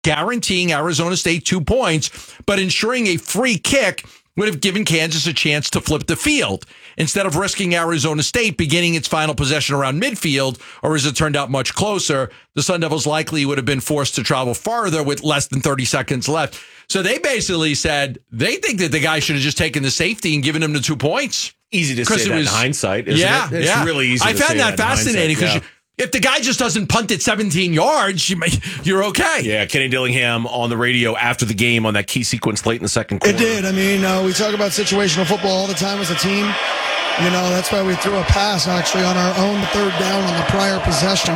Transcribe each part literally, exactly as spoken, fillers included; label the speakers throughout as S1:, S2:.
S1: guaranteeing Arizona State two points, but ensuring a free kick would have given Kansas a chance to flip the field instead of risking Arizona State beginning its final possession around midfield, or as it turned out much closer, the Sun Devils likely would have been forced to travel farther with less than thirty seconds left. So they basically said they think that the guy should have just taken the safety and given him the two points.
S2: Easy to say that
S1: was,
S2: in hindsight, isn't
S1: yeah,
S2: it? It's
S1: yeah.
S2: really easy
S1: I
S2: to
S1: found
S2: say
S1: that,
S2: that
S1: fascinating because
S2: yeah.
S1: if the guy just doesn't punt it seventeen yards, you may, you're okay.
S2: Yeah, Kenny Dillingham on the radio after the game on that key sequence late in the second quarter.
S3: It did. I mean, uh, we talk about situational football all the time as a team. You know, that's why we threw a pass actually on our own third down on the prior possession.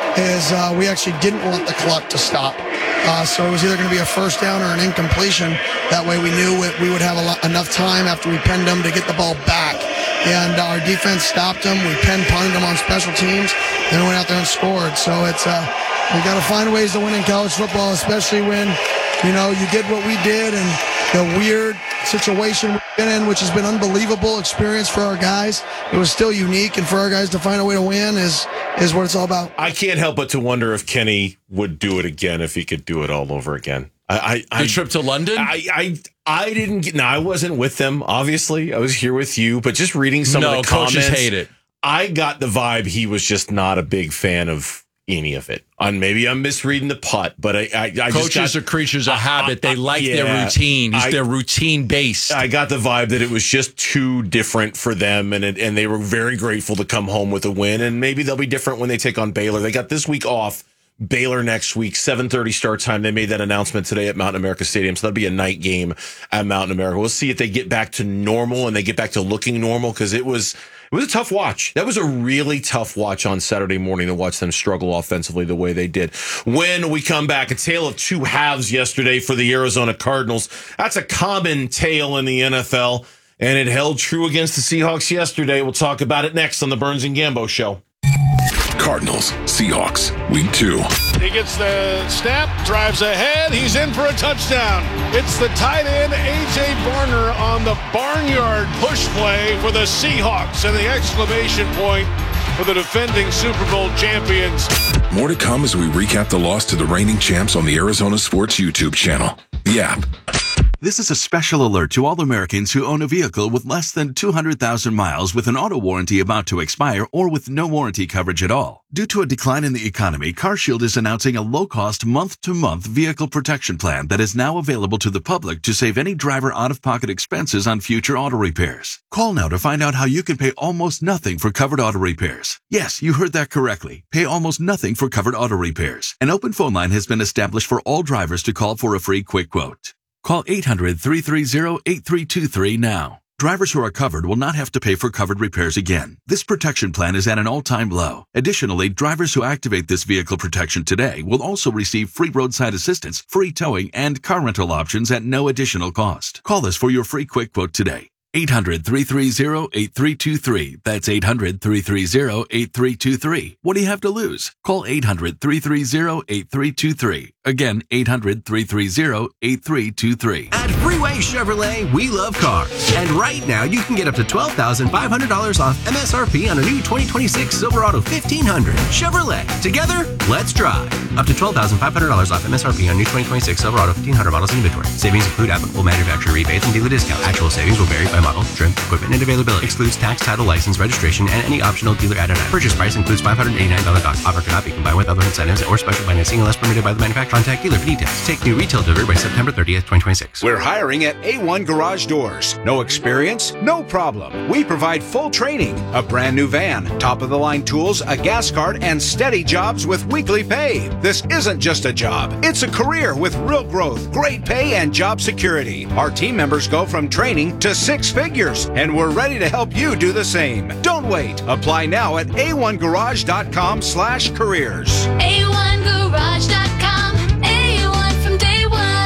S3: Is uh, we actually didn't want the clock to stop. Uh, so it was either going to be a first down or an incompletion. That way we knew it, we would have a lot, enough time after we penned them to get the ball back. And uh, our defense stopped them. We pen punted them on special teams. Then went out there and scored. So it's uh, we got to find ways to win in college football, especially when, you know, you get what we did and the weird situation we've been in, which has been unbelievable experience for our guys. It was still unique, and for our guys to find a way to win is is what it's all about.
S2: I can't help but to wonder if Kenny would do it again if he could do it all over again. I, I,
S1: the
S2: I,
S1: trip to London?
S2: I, I, I didn't get. No, I wasn't with them. Obviously, I was here with you. But just reading some
S1: no,
S2: of the comments,
S1: coaches hate it.
S2: I got the vibe he was just not a big fan of any of it. And maybe I'm misreading the putt, but I, I, I
S1: coaches
S2: just got,
S1: are creatures of habit. They like
S2: yeah,
S1: their routine. It's
S2: I,
S1: their routine based.
S2: I got the vibe that it was just too different for them, and it, and they were very grateful to come home with a win. And maybe they'll be different when they take on Baylor. They got this week off. Baylor next week, seven thirty start time. They made that announcement today at Mountain America Stadium, so that'll be a night game at Mountain America. We'll see if they get back to normal and they get back to looking normal, because it was it was a tough watch. That was a really tough watch on Saturday morning to watch them struggle offensively the way they did. When we come back, a tale of two halves yesterday for the Arizona Cardinals. That's a common tale in the N F L, and it held true against the Seahawks yesterday. We'll talk about it next on the Burns and Gambo Show.
S4: Cardinals, Seahawks, week two.
S5: He gets the snap, drives ahead. He's in for a touchdown. It's the tight end, A J Barner, on the barnyard push play for the Seahawks, and the exclamation point for the defending Super Bowl champions.
S4: More to come as we recap the loss to the reigning champs on the Arizona Sports YouTube channel, the app.
S6: This is a special alert to all Americans who own a vehicle with less than two hundred thousand miles with an auto warranty about to expire or with no warranty coverage at all. Due to a decline in the economy, CarShield is announcing a low-cost month-to-month vehicle protection plan that is now available to the public to save any driver out-of-pocket expenses on future auto repairs. Call now to find out how you can pay almost nothing for covered auto repairs. Yes, you heard that correctly. Pay almost nothing for covered auto repairs. An open phone line has been established for all drivers to call for a free quick quote. Call eight hundred, three three zero, eight three two three now. Drivers who are covered will not have to pay for covered repairs again. This protection plan is at an all-time low. Additionally, drivers who activate this vehicle protection today will also receive free roadside assistance, free towing, and car rental options at no additional cost. Call us for your free quick quote today. eight hundred, three three zero, eight three two three. That's eight hundred, three three zero, eight three two three. What do you have to lose? Call eight hundred, three three zero, eight three two three. Again, eight hundred, three three zero, eight three two three.
S7: At Freeway Chevrolet, we love cars. And right now, you can get up to twelve thousand five hundred dollars off M S R P on a new twenty twenty-six Silverado fifteen hundred. Chevrolet. Together, let's drive. Up to twelve thousand five hundred dollars off M S R P on new twenty twenty-six Silverado fifteen hundred models in inventory. Savings include applicable manufacturer rebates and dealer discounts. Actual savings will vary by model, trim, equipment, and availability. Excludes tax, title, license, registration, and any optional dealer added item. Purchase price includes five hundred eighty-nine dollars doc. Offer cannot be combined with other incentives or special financing unless permitted by the manufacturer. Contact dealer for details. Take new retail delivery by September thirtieth, twenty twenty-six.
S8: We're hiring at A one Garage Doors. No experience? No problem. We provide full training, a brand new van, top-of-the-line tools, a gas card, and steady jobs with weekly pay. This isn't just a job. It's a career with real growth, great pay, and job security. Our team members go from training to six figures, and we're ready to help you do the same. Don't wait. Apply now at A one garage dot com slash careers.
S9: A one garage dot com. A one from day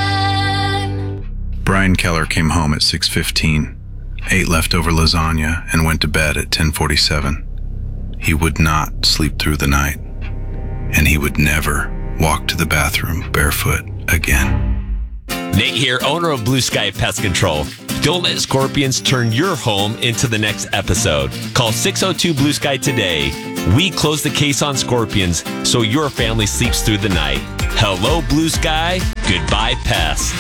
S9: one.
S10: Brian Keller came home at six fifteen, ate leftover lasagna, and went to bed at ten forty-seven. He would not sleep through the night, and he would never walk to the bathroom barefoot again.
S11: Nate here, owner of Blue Sky Pest Control. Don't let scorpions turn your home into the next episode. Call six oh two Blue Sky today. We close the case on scorpions so your family sleeps through the night. Hello, blue sky. Goodbye, pests.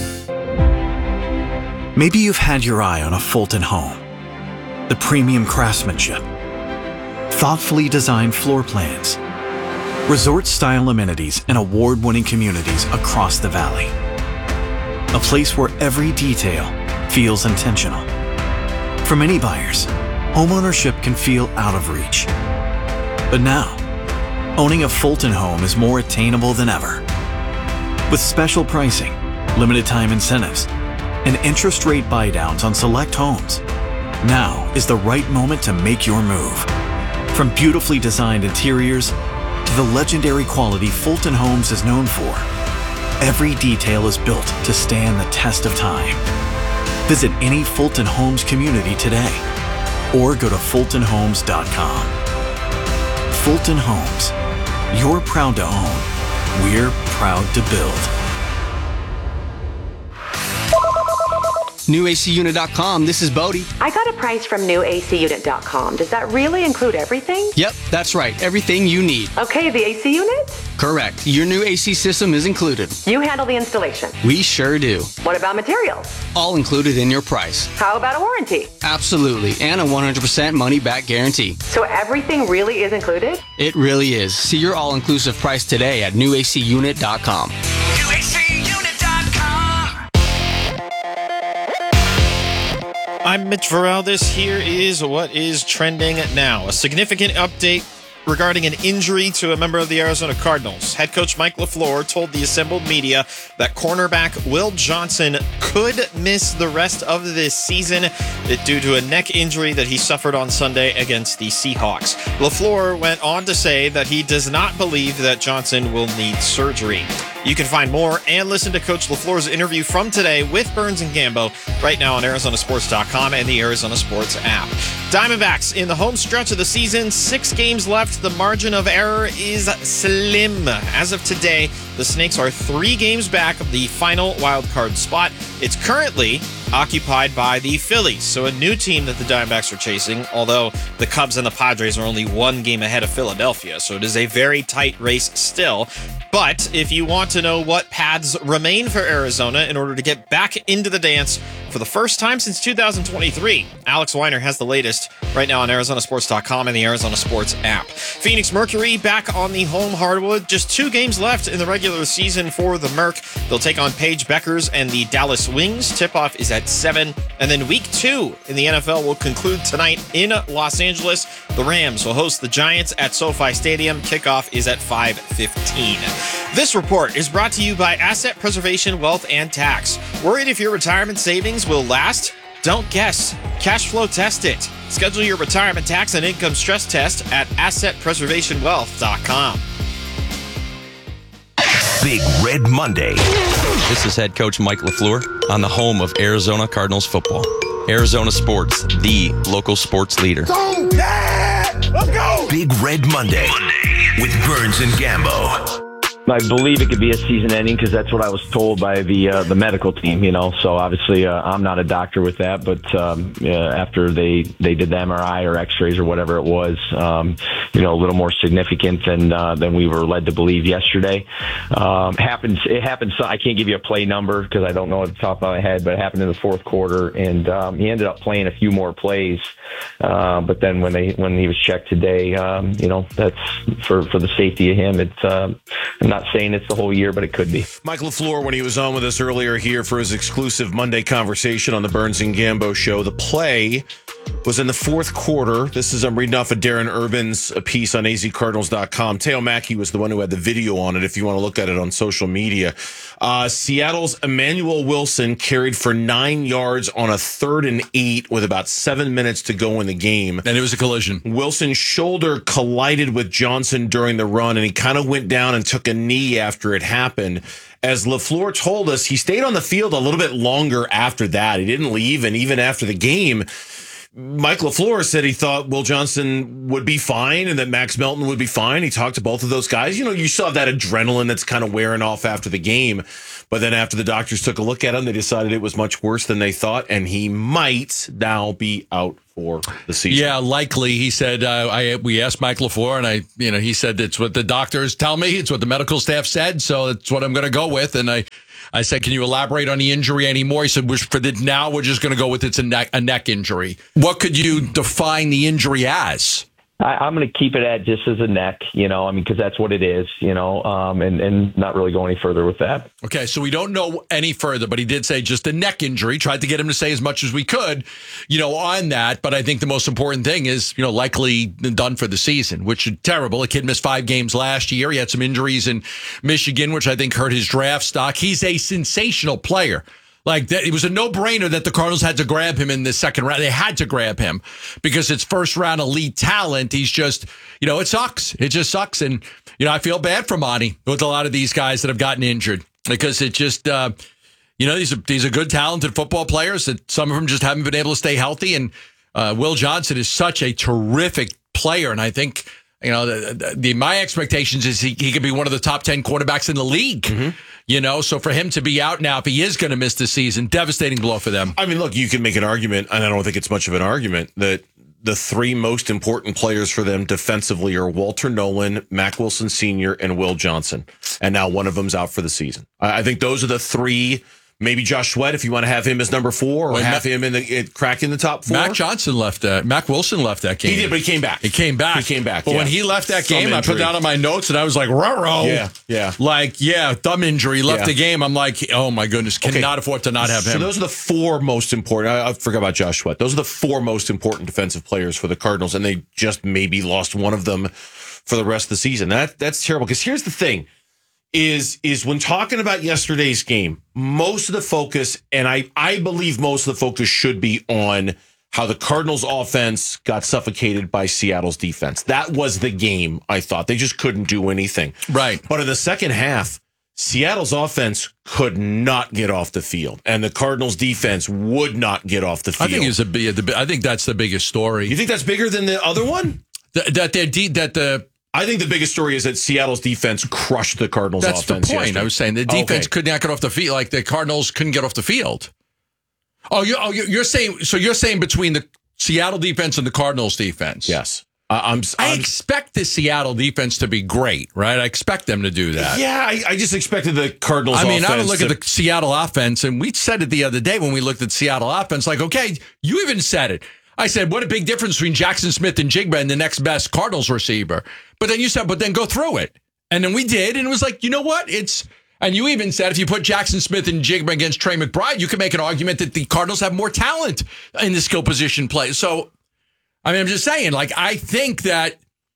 S12: Maybe you've had your eye on a Fulton home. The premium craftsmanship, thoughtfully designed floor plans, resort-style amenities, and award-winning communities across the valley. A place where every detail feels intentional. For many buyers, homeownership can feel out of reach. But now, owning a Fulton home is more attainable than ever. With special pricing, limited time incentives, and interest rate buydowns on select homes, now is the right moment to make your move. From beautifully designed interiors to the legendary quality Fulton Homes is known for, every detail is built to stand the test of time. Visit any Fulton Homes community today or go to fulton homes dot com. Fulton Homes. You're proud to own. We're proud to build.
S13: new A C unit dot com. This is Bodie.
S14: I got a price from new A C unit dot com. Does that really include everything?
S13: Yep, that's right. Everything you need.
S14: Okay, the A C unit?
S13: Correct. Your new A C system is included.
S14: You handle the installation?
S13: We sure do.
S14: What about materials?
S13: All included in your price.
S14: How about a warranty?
S13: Absolutely. And a one hundred percent money-back guarantee.
S14: So everything really is included?
S13: It really is. See your all-inclusive price today at new A C unit dot com.
S15: new A C unit dot com.
S16: I'm Mitch Varaldis. Here is what is trending now. A significant update regarding an injury to a member of the Arizona Cardinals. Head coach Mike LaFleur told the assembled media that cornerback Will Johnson could miss the rest of this season due to a neck injury that he suffered on Sunday against the Seahawks. LaFleur went on to say that he does not believe that Johnson will need surgery. You can find more and listen to Coach LaFleur's interview from today with Burns and Gambo right now on Arizona Sports dot com and the Arizona Sports app. Diamondbacks in the home stretch of the season, six games left. The margin of error is slim. As of today, the Snakes are three games back of the final wild card spot. It's currently occupied by the Phillies, so a new team that the Diamondbacks are chasing, although the Cubs and the Padres are only one game ahead of Philadelphia, so it is a very tight race still. But if you want to know what paths remain for Arizona in order to get back into the dance for the first time since two thousand twenty-three, Alex Weiner has the latest right now on Arizona Sports dot com and the Arizona Sports app. Phoenix Mercury back on the home hardwood. Just two games left in the regular season for the Merc. They'll take on Paige Beckers and the Dallas Wings. Tip-off is at seven. And then week two in the N F L will conclude tonight in Los Angeles. The Rams will host the Giants at SoFi Stadium. Kickoff is at five fifteen. This report is brought to you by Asset Preservation Wealth and Tax. Worried if your retirement savings will last? Don't guess. Cash flow test it. Schedule your retirement tax and income stress test at asset preservation wealth dot com.
S17: Big Red Monday.
S11: This is head coach Mike LaFleur on the home of Arizona Cardinals football. Arizona Sports, the local sports leader.
S15: Go! Yeah! Let's go!
S17: Big Red Monday, Monday with Burns and Gambo.
S18: I believe it could be a season ending because that's what I was told by the uh, the medical team, you know. So obviously uh, I'm not a doctor with that, but um, uh, after they, they did the M R I or X-rays or whatever it was, um, you know, a little more significant than uh, than we were led to believe yesterday. Um, happens it happens. I can't give you a play number because I don't know at the top of my head, but it happened in the fourth quarter, and um, he ended up playing a few more plays. Uh, but then when they when he was checked today, um, you know, that's for for the safety of him. It's um, I'm not saying it's the whole year, but it could be.
S2: Mike LaFleur, when he was on with us earlier here for his exclusive Monday conversation on the Burns and Gambo show, the play was in the fourth quarter. This is, I'm reading off of Darren Urban's piece on A Z Cardinals dot com. Teo Mackey was the one who had the video on it, if you want to look at it on social media. Uh, Seattle's Emmanuel Wilson carried for nine yards on a third and eight with about seven minutes to go in the game.
S1: And it was a collision.
S2: Wilson's shoulder collided with Johnson during the run, and he kind of went down and took a knee after it happened. As LaFleur told us, he stayed on the field a little bit longer after that. He didn't leave, and even after the game, Mike LaFleur said he thought Will Johnson would be fine and that Max Melton would be fine. He talked to both of those guys. You know, you still have that adrenaline that's kind of wearing off after the game. But then after the doctors took a look at him, they decided it was much worse than they thought, and he might now be out for the season.
S1: Yeah, likely. He said, uh, I we asked Mike LaFleur, and I, you know, he said it's what the doctors tell me. It's what the medical staff said, so it's what I'm going to go with. And I, I said, can you elaborate on the injury anymore? He said, for the now, we're just going to go with it's a neck, a neck injury. What could you define the injury as?
S18: I, I'm going to keep it at just as a neck, you know, I mean, because that's what it is, you know, um, and, and not really go any further with that.
S1: Okay, so we don't know any further, but he did say just a neck injury. Tried to get him to say as much as we could, you know, on that. But I think the most important thing is, you know, likely done for the season, which is terrible. A kid missed five games last year. He had some injuries in Michigan, which I think hurt his draft stock. He's a sensational player. Like, that, it was a no-brainer that the Cardinals had to grab him in the second round. They had to grab him because it's first-round elite talent. He's just, you know, it sucks. It just sucks. And, you know, I feel bad for Monty with a lot of these guys that have gotten injured because it just, uh, you know, these are, these are good, talented football players that some of them just haven't been able to stay healthy. And uh, Will Johnson is such a terrific player. And I think, you know, the, the, my expectations is he, he could be one of the top ten quarterbacks in the league. Mm-hmm. You know, so for him to be out now, if he is going to miss the season, devastating blow for them.
S2: I mean, look, you can make an argument, and I don't think it's much of an argument, that the three most important players for them defensively are Walter Nolan, Mack Wilson Senior, and Will Johnson. And now one of them's out for the season. I think those are the three. Maybe Josh Sweat, if you want to have him as number four, or well, have Mac, him in the it, cracking the top four.
S1: Mac Johnson left that. Mac Wilson left that game.
S2: He did, but he came back.
S1: He came back.
S2: He came back.
S1: But
S2: yeah.
S1: when he left that
S2: Thumb
S1: game,
S2: injury.
S1: I put down on my notes, and I was like, ruh-roh.
S2: Yeah, yeah.
S1: Like, yeah, thumb injury, left
S2: yeah.
S1: the game. I'm like, oh, my goodness, cannot okay. afford to not have him.
S2: So those are the four most important. I, I forgot about Josh Sweat. Those are the four most important defensive players for the Cardinals, and they just maybe lost one of them for the rest of the season. That That's terrible, because here's the thing. Is is when talking about yesterday's game, most of the focus, and I, I believe most of the focus should be on how the Cardinals offense got suffocated by Seattle's defense. That was the game, I thought. They just couldn't do anything.
S1: Right.
S2: But in the second half, Seattle's offense could not get off the field, and the Cardinals defense would not get off the field.
S1: I think it's a, I think that's the biggest story.
S2: You think that's bigger than the other one?
S1: That that they're de- that the
S2: I think the biggest story is that Seattle's defense crushed the Cardinals'
S1: That's
S2: offense.
S1: That's the point.
S2: Yesterday.
S1: I was saying the defense
S2: okay.
S1: could not get off the field. Like the Cardinals couldn't get off the field. Oh, you're, oh, you're saying so? You're saying between the Seattle defense and the Cardinals defense?
S2: Yes. Uh, I'm,
S1: I
S2: I'm,
S1: expect the Seattle defense to be great, right? I expect them to do that.
S2: Yeah, I, I just expected the Cardinals.
S1: I mean,
S2: offense
S1: I would look
S2: to,
S1: at the Seattle offense, and we said it the other day when we looked at Seattle offense. Like, okay, you even said it. I said, what a big difference between Jackson Smith and Jigba and the next best Cardinals receiver. But then you said, but then go through it. And then we did. And it was like, you know what? It's, and you even said, if you put Jackson Smith and Jigba against Trey McBride, you can make an argument that the Cardinals have more talent in the skill position play. So, I mean, I'm just saying, like, I think that.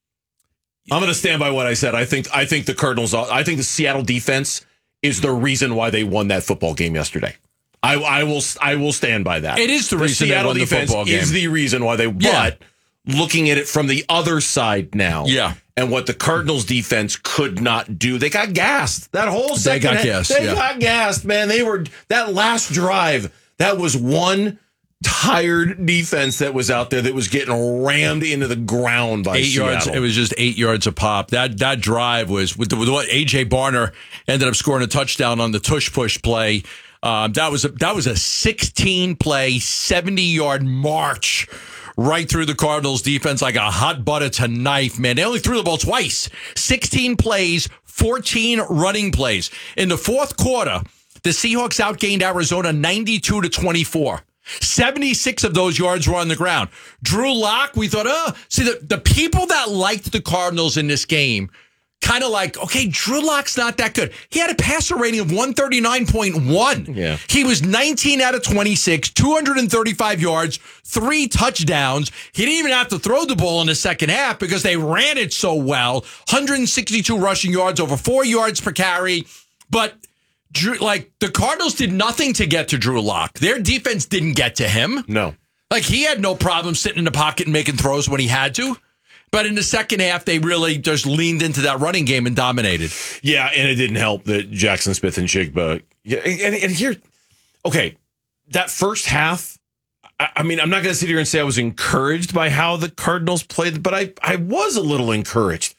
S2: I'm going to stand by what I said. I think, I think the Cardinals, I think the Seattle defense is the reason why they won that football game yesterday. I, I will I will stand by that.
S1: It is the, the reason
S2: Seattle
S1: they won the football game.
S2: Is the reason why they.
S1: Yeah.
S2: But looking at it from the other side now,
S1: yeah,
S2: and what the Cardinals defense could not do, they got gassed. That whole second,
S1: they got gassed.
S2: They
S1: yeah.
S2: got gassed, man. They were that last drive. That was one tired defense that was out there that was getting rammed into the ground by
S1: eight
S2: Seattle.
S1: yards. It was just eight yards a pop. That that drive was with, the, with what A J Barner ended up scoring a touchdown on the tush push play. Um, that was a, that was a sixteen play, seventy yard march right through the Cardinals defense like a hot butter to knife, man. They only threw the ball twice. sixteen plays, fourteen running plays. In the fourth quarter, the Seahawks outgained Arizona ninety-two to twenty-four. seventy-six of those yards were on the ground. Drew Lock, we thought, oh, see, the, the people that liked the Cardinals in this game kind of like, okay, Drew Lock's not that good. He had a passer rating of one thirty-nine point one.
S2: Yeah.
S1: He was nineteen out of twenty-six, two hundred thirty-five yards, three touchdowns. He didn't even have to throw the ball in the second half because they ran it so well. one hundred sixty-two rushing yards, over four yards per carry. But Drew, like the Cardinals did nothing to get to Drew Lock. Their defense didn't get to him.
S2: No.
S1: Like he had no problem sitting in the pocket and making throws when he had to. But in the second half, they really just leaned into that running game and dominated.
S2: Yeah, and it didn't help that Jackson Smith and Jigba. Yeah, and, and here, okay, that first half, I, I mean, I'm not going to sit here and say I was encouraged by how the Cardinals played, but I, I was a little encouraged.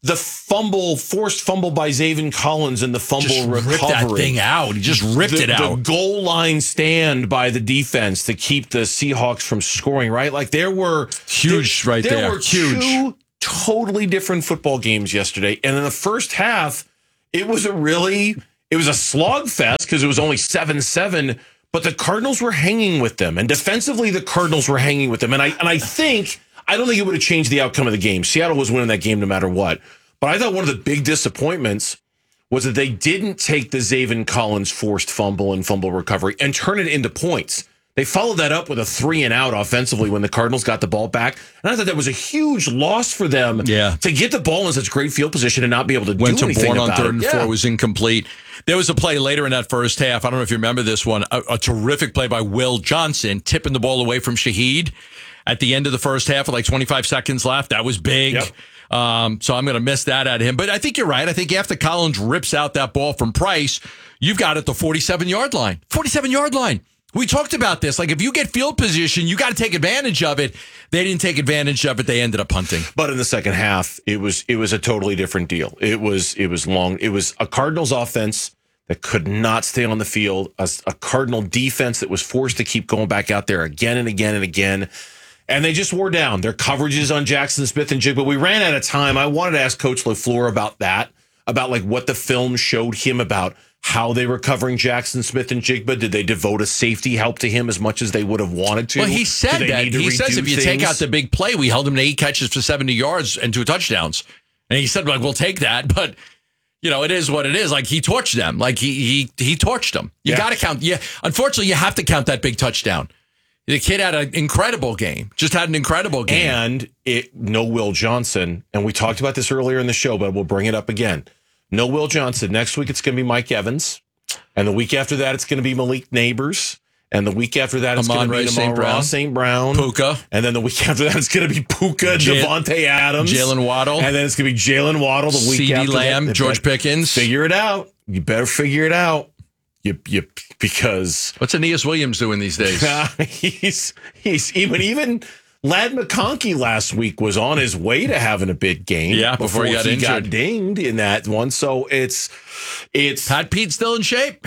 S2: the fumble, forced fumble by Zaven Collins and the fumble
S1: Just
S2: recovery.
S1: ripped that thing out. He just ripped
S2: the,
S1: it out.
S2: The goal line stand by the defense to keep the Seahawks from scoring, right? Like there were
S1: huge
S2: there,
S1: right there.
S2: There were
S1: Huge.
S2: two totally different football games yesterday. And in the first half, it was a really, it was a slogfest because it was only seven seven, but the Cardinals were hanging with them. And defensively, the Cardinals were hanging with them. And I and I think, I don't think it would have changed the outcome of the game. Seattle was winning that game no matter what. But I thought one of the big disappointments was that they didn't take the Zaven Collins forced fumble and fumble recovery and turn it into points. They followed that up with a three and out offensively when the Cardinals got the ball back. And I thought that was a huge loss for them
S1: yeah.
S2: to get the ball in such great field position and not be able to
S1: Went
S2: do
S1: to
S2: anything
S1: Bourne on
S2: about
S1: third
S2: it.
S1: and
S2: Yeah.
S1: four, was incomplete. There was a play later in that first half. I don't know if you remember this one. A, a terrific play by Will Johnson, tipping the ball away from Shaheed at the end of the first half with like twenty-five seconds left. That was big.
S2: Yep.
S1: Um, so I'm going to miss that at him. But I think you're right. I think after Collins rips out that ball from Price, you've got it the forty-seven-yard line. forty-seven-yard line. We talked about this. Like, if you get field position, you got to take advantage of it. They didn't take advantage of it. They ended up punting.
S2: But in the second half, it was it was a totally different deal. It was it was long. It was a Cardinals offense that could not stay on the field, a, a Cardinal defense that was forced to keep going back out there again and again and again. And they just wore down. Their coverages on Jackson Smith and Jigba. We ran out of time. I wanted to ask Coach LaFleur about that, about like what the film showed him about how they were covering Jackson Smith and Jigba. Did they devote a safety help to him as much as they would have wanted to?
S1: Well, he said that. He says if you take out the big play, we held him to eight catches for seventy yards and two touchdowns. And he said, like, we'll take that. But, you know, it is what it is. Like, he torched them. Like, he he he torched them. You
S2: Yeah.
S1: got to count. Yeah, unfortunately, you have to count that big touchdown. The kid had an incredible game. Just had an incredible game.
S2: And it no Will Johnson. And we talked about this earlier in the show, but we'll bring it up again. No Will Johnson. Next week, it's going to be Mike Evans. And the week after that, it's going to be Malik Neighbors. And the week after that, it's going to be
S1: Saint Brown.
S2: Saint Brown.
S1: Puka.
S2: And then the week after that, it's going to be Puka,
S1: J-
S2: Devontae Adams.
S1: Jalen Waddle.
S2: And then it's going to be Jalen Waddle the week
S1: CeeDee
S2: after
S1: Lamb,
S2: that.
S1: George
S2: But
S1: Pickens.
S2: Figure it out. You better figure it out. You, you, because
S1: What's Aeneas Williams doing these days?
S2: he's he's even even Ladd McConkey last week was on his way to having a big game.
S1: Yeah, before he got injured.
S2: dinged in that one. So it's it's
S1: Pat Pete still in shape?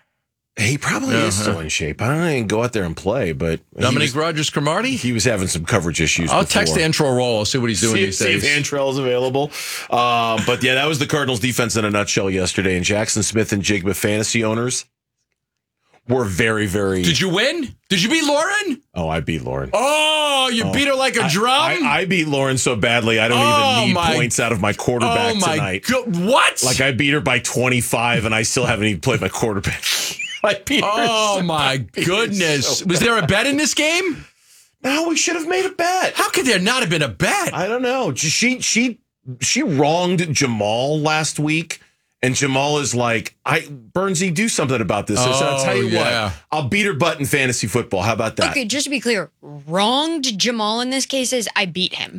S2: he probably
S1: Uh-huh.
S2: is still in shape. I don't even go out there and play, but he
S1: Dominique
S2: was,
S1: Rogers Cromartie?
S2: he was having some coverage issues.
S1: I'll
S2: before.
S1: text Antrell Roll. I'll see what he's doing
S2: See,
S1: these
S2: see
S1: days.
S2: if Antrell's available. Uh, but yeah, that was the Cardinals defense in a nutshell yesterday. And Jackson Smith and Jigba fantasy owners were very, very.
S1: Did you win? Did you beat Lauren?
S2: Oh, I beat Lauren.
S1: Oh, you
S2: Oh.
S1: beat her like a
S2: I-
S1: drum?
S2: I, I beat Lauren so badly, I don't
S1: Oh,
S2: even need
S1: my-
S2: points out of my quarterback
S1: oh, my
S2: tonight.
S1: God. What?
S2: Like, I beat her by twenty-five, and I still haven't even played my quarterback. I beat her
S1: Oh,
S2: so-
S1: my
S2: I beat her
S1: goodness.
S2: so
S1: Was
S2: bad.
S1: there a bet in this game?
S2: No, we should have made a bet.
S1: How could there not have been a bet?
S2: I don't know. She she she wronged Jamal last week, and Jamal is like, "I Bernsey, do something about this." I said, "I'll tell you
S1: Oh, yeah.
S2: what, I'll beat her butt in fantasy football. How about that?"
S19: Okay, just to be clear, wronged Jamal in this case is I beat him.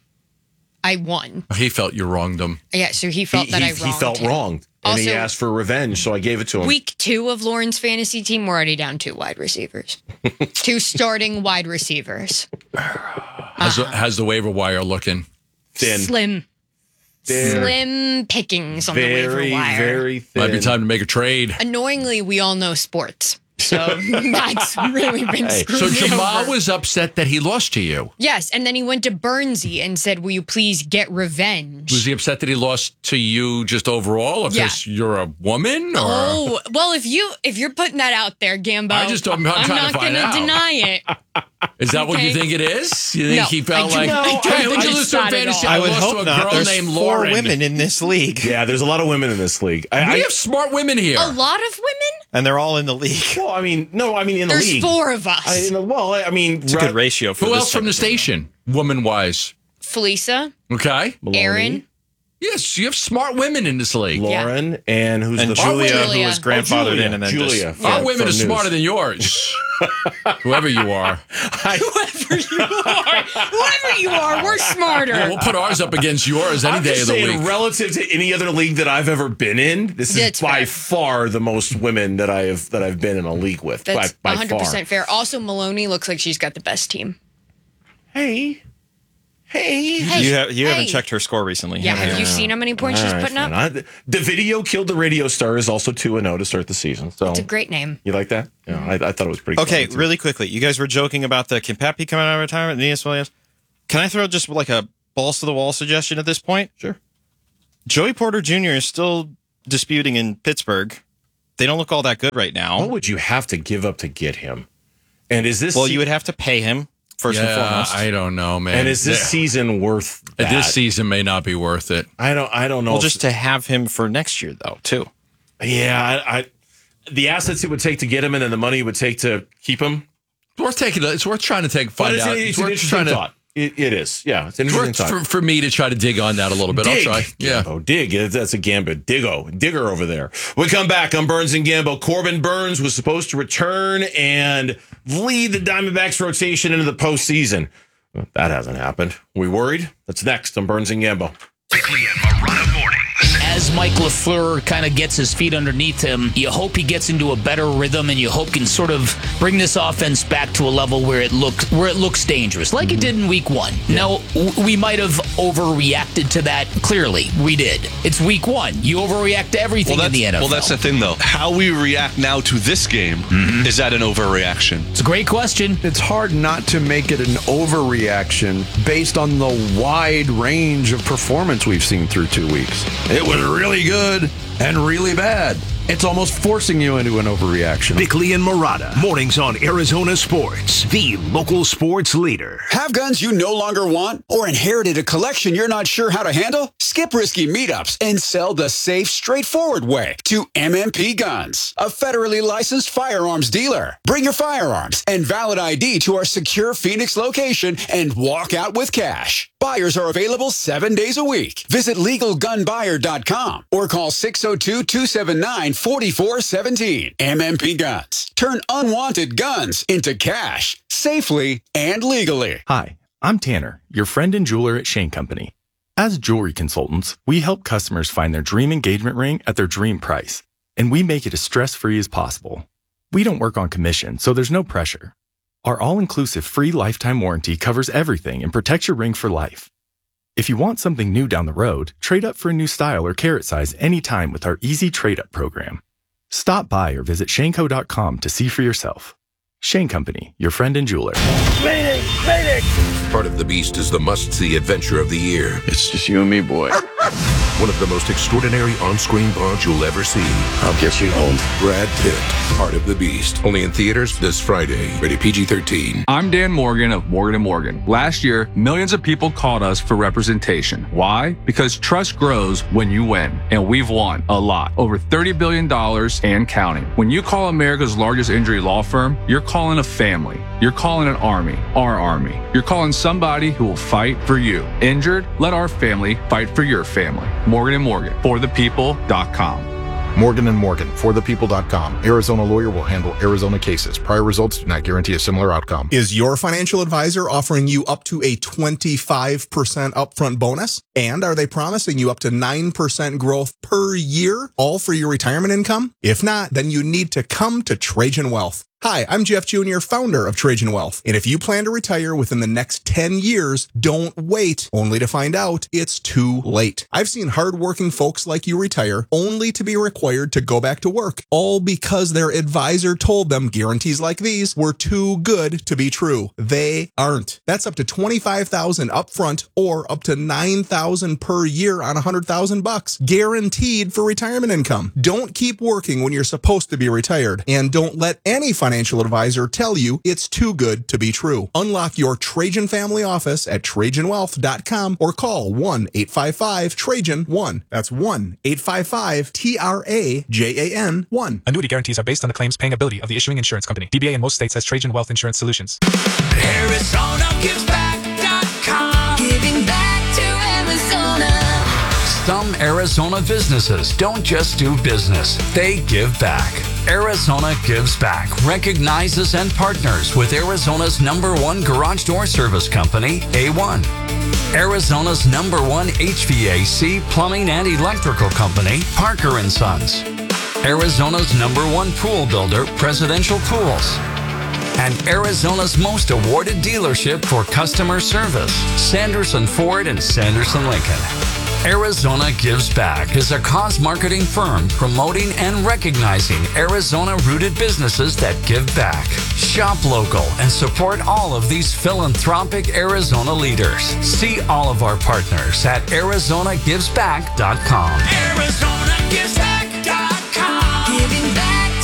S19: I won.
S1: He felt you wronged him.
S19: Yeah, so he felt
S2: he,
S19: that
S2: he,
S19: I wronged
S2: he felt
S19: him.
S2: wronged, and he
S19: Also-
S2: asked for revenge, so I gave it to him.
S19: Week two of Lauren's fantasy team, we're already down two wide receivers. Two starting wide receivers.
S1: How's, the, how's the waiver wire looking?
S2: Thin.
S19: Slim.
S2: Thin.
S19: Slim pickings on the waiver
S2: Very,
S19: wire.
S2: very thin.
S1: Might be time to make a trade.
S19: Annoyingly, we all know sports. So that's really been
S2: Hey,
S19: screwed
S1: So
S19: me
S1: Jamal
S19: over.
S1: was upset that he lost to you.
S19: Yes, and then he went to Bernsey and said, will you please get revenge?
S1: Was he upset that he lost to you just overall? Or
S19: Yeah.
S1: because you're a woman? Or?
S19: Oh, well, if, you, if you're putting that out there, Gambo,
S1: I just don't- I'm trying to
S19: not
S1: find
S19: gonna
S1: out.
S19: deny it.
S1: Is that what you
S19: Okay.
S1: think it is? You think
S19: No,
S1: he felt
S19: I do
S1: like,
S19: not. I don't
S1: hey, who'd you
S19: think
S1: lose to in
S19: it's not at
S1: fantasy?
S19: all.
S1: I,
S16: I would
S1: lost
S16: hope
S1: to a
S16: not.
S1: girl
S16: There's
S1: named
S16: four
S1: Lauren.
S16: women in this league,
S2: Yeah, there's a lot of women in this league. I,
S1: We
S2: I,
S1: have smart women here.
S19: A lot of women?
S16: and they're all in the league.
S2: well, I mean, no, I mean in the
S19: There's
S2: league.
S19: four of us.
S2: I, in the, well, I mean,
S16: It's a good ratio for
S1: Who
S16: this
S1: else from
S16: type
S1: the
S16: of thing.
S1: station, woman-wise?
S19: Felisa,
S1: Okay.
S19: Aaron,
S1: Yes, you have smart women in this league.
S2: Lauren, and who's
S16: And
S2: the
S16: Julia,
S19: Julia.
S16: who was
S19: Oh,
S16: grandfathered
S2: Julia.
S16: in, and then
S2: Julia.
S16: just
S1: Our
S2: from-
S1: women
S2: from
S1: are
S2: news.
S1: smarter than yours. Whoever you are.
S19: whoever you are, whoever you are, we're smarter.
S1: Yeah, we'll put ours up against yours any
S2: I'm
S1: day
S2: just
S1: of the
S2: saying,
S1: week.
S2: relative to any other league that I've ever been in, this is
S19: That's
S2: by
S19: fair.
S2: far the most women that I have that I've been in a league with.
S19: That's
S2: by, by
S19: one hundred percent
S2: far.
S19: fair. Also, Maloney looks like she's got the best team.
S2: Hey, Hey.
S19: Hey.
S16: You, have, you
S19: Hey.
S16: haven't checked her score recently.
S19: Yeah,
S16: have
S19: have
S16: you?
S19: you seen how many points
S2: All
S19: she's
S2: right,
S19: putting up?
S2: fine. I- the video killed the radio star is also two and oh to start the season. So
S19: It's a great name.
S2: you like that? Yeah, I, I thought it was pretty.
S16: Okay,
S2: clever, too.
S16: really quickly. You guys were joking about the Kim Pappy coming out of retirement, Aeneas Williams. Can I throw just like a balls to the wall suggestion at this point?
S2: Sure.
S16: Joey Porter Junior is still disputing in Pittsburgh. They don't look all that good right now.
S2: What would you have to give up to get him? And is this
S16: Well, you would have to pay him first and
S1: Yeah,
S16: foremost.
S1: I don't know, man.
S2: and is this
S1: Yeah.
S2: season worth that?
S1: This season may not be worth it.
S2: I don't. I don't know.
S16: well,
S2: if-
S16: just to have him for next year, though, too.
S2: yeah, I, I. The assets it would take to get him, and then the money it would take to keep him.
S1: It's worth taking. It's worth trying to take
S2: But
S1: find
S2: it's,
S1: out.
S2: it's, an
S1: worth
S2: interesting
S1: trying to.
S2: thought. It, it is. Yeah, it's an
S1: It's
S2: interesting
S1: worth
S2: thought.
S1: for, for me to try to dig on that a little bit.
S2: Dig.
S1: I'll try. Yeah.
S2: Oh, dig. That's a gambit. Diggo. Digger over there. We come back on Burns and Gambo. Corbin Burns was supposed to return and lead the Diamondbacks rotation into the postseason. Well, that hasn't happened. We worried? That's next on Burns and Gambo.
S17: Bickley and Marotta mornings.
S20: As Mike LaFleur kind of gets his feet underneath him, you hope he gets into a better rhythm, and you hope can sort of bring this offense back to a level where it looks where it looks dangerous, like it did in Week One. Now, w- we might have overreacted to that. Clearly, we did. It's Week One. You overreact to everything
S21: well,
S20: in the N F L.
S21: Well, that's the thing, though. How we react now to this game, mm-hmm. is that an overreaction?
S20: It's a great question.
S22: It's hard not to make it an overreaction based on the wide range of performance we've seen through two weeks. It was really good and really bad. It's almost forcing you into an overreaction.
S17: Bickley and Marotta, mornings on Arizona Sports, the local sports leader.
S8: Have guns you no longer want or inherited a collection you're not sure how to handle? Skip risky meetups and sell the safe, straightforward way to M M P Guns, a federally licensed firearms dealer. Bring your firearms and valid I D to our secure Phoenix location and walk out with cash. Buyers are available seven days a week. Visit legal gun buyer dot com or call six oh two, two seven nine, four four one seven. M M P Guns. Turn unwanted guns into cash safely and legally.
S23: Hi, I'm Tanner, your friend and jeweler at Shane Company. As jewelry consultants, we help customers find their dream engagement ring at their dream price, and we make it as stress-free as possible. We don't work on commission, so there's no pressure. Our all-inclusive free lifetime warranty covers everything and protects your ring for life. If you want something new down the road, trade up for a new style or carat size anytime with our easy trade-up program. Stop by or visit Shaneco dot com to see for yourself. Shane Company, your friend and jeweler.
S15: Mayday! Mayday!
S4: Part of the Beast is the must-see adventure of the year.
S22: It's just you and me, boy.
S4: One of the most extraordinary on-screen bonds you'll ever see.
S22: I'll get you home.
S4: Brad Pitt, Part of the Beast. Only in theaters this Friday. Rated P G thirteen.
S24: I'm Dan Morgan of Morgan and Morgan. Last year, millions of people called us for representation. Why? Because trust grows when you win. And we've won a lot. Over thirty billion dollars and counting. When you call America's largest injury law firm, you're calling a family. You're calling an army. Our army. You're calling somebody who will fight for you. Injured? Let our family fight for your family. Morgan and Morgan. For the people dot com.
S25: Morgan and Morgan, for the people dot com. Arizona lawyer will handle Arizona cases. Prior results do not guarantee a similar outcome.
S26: Is your financial advisor offering you up to a twenty-five percent upfront bonus? And are they promising you up to nine percent growth per year, all for your retirement income? If not, then you need to come to Trajan Wealth. Hi, I'm Jeff Junior, founder of Trajan Wealth. And if you plan to retire within the next ten years, don't wait only to find out it's too late. I've seen hardworking folks like you retire only to be required to go back to work, all because their advisor told them guarantees like these were too good to be true. They aren't. That's up to twenty-five thousand dollars upfront or up to nine thousand dollars per year on one hundred thousand bucks, guaranteed for retirement income. Don't keep working when you're supposed to be retired, and don't let any financial financial advisor tell you it's too good to be true. Unlock your Trajan family office at Trajan Wealth dot com or call one eight five five Trajan one. That's one eight five five T R A J A N one.
S27: Annuity guarantees are based on the claims paying ability of the issuing insurance company. D B A in most states has Trajan Wealth Insurance Solutions.
S15: Arizona Gives Back dot com. Giving back to Arizona.
S28: Some Arizona businesses don't just do business, they give back. Arizona Gives Back recognizes and partners with Arizona's number one garage door service company, A one. Arizona's number one H V A C plumbing and electrical company, Parker and Sons. Arizona's number one pool builder, Presidential Pools. and Arizona's most awarded dealership for customer service, Sanderson Ford and Sanderson Lincoln. Arizona Gives Back is a cause marketing firm promoting and recognizing Arizona-rooted businesses that give back. Shop local and support all of these philanthropic Arizona leaders. See all of our partners at Arizona Gives Back dot com.
S15: Arizona Gives Back dot com. Giving back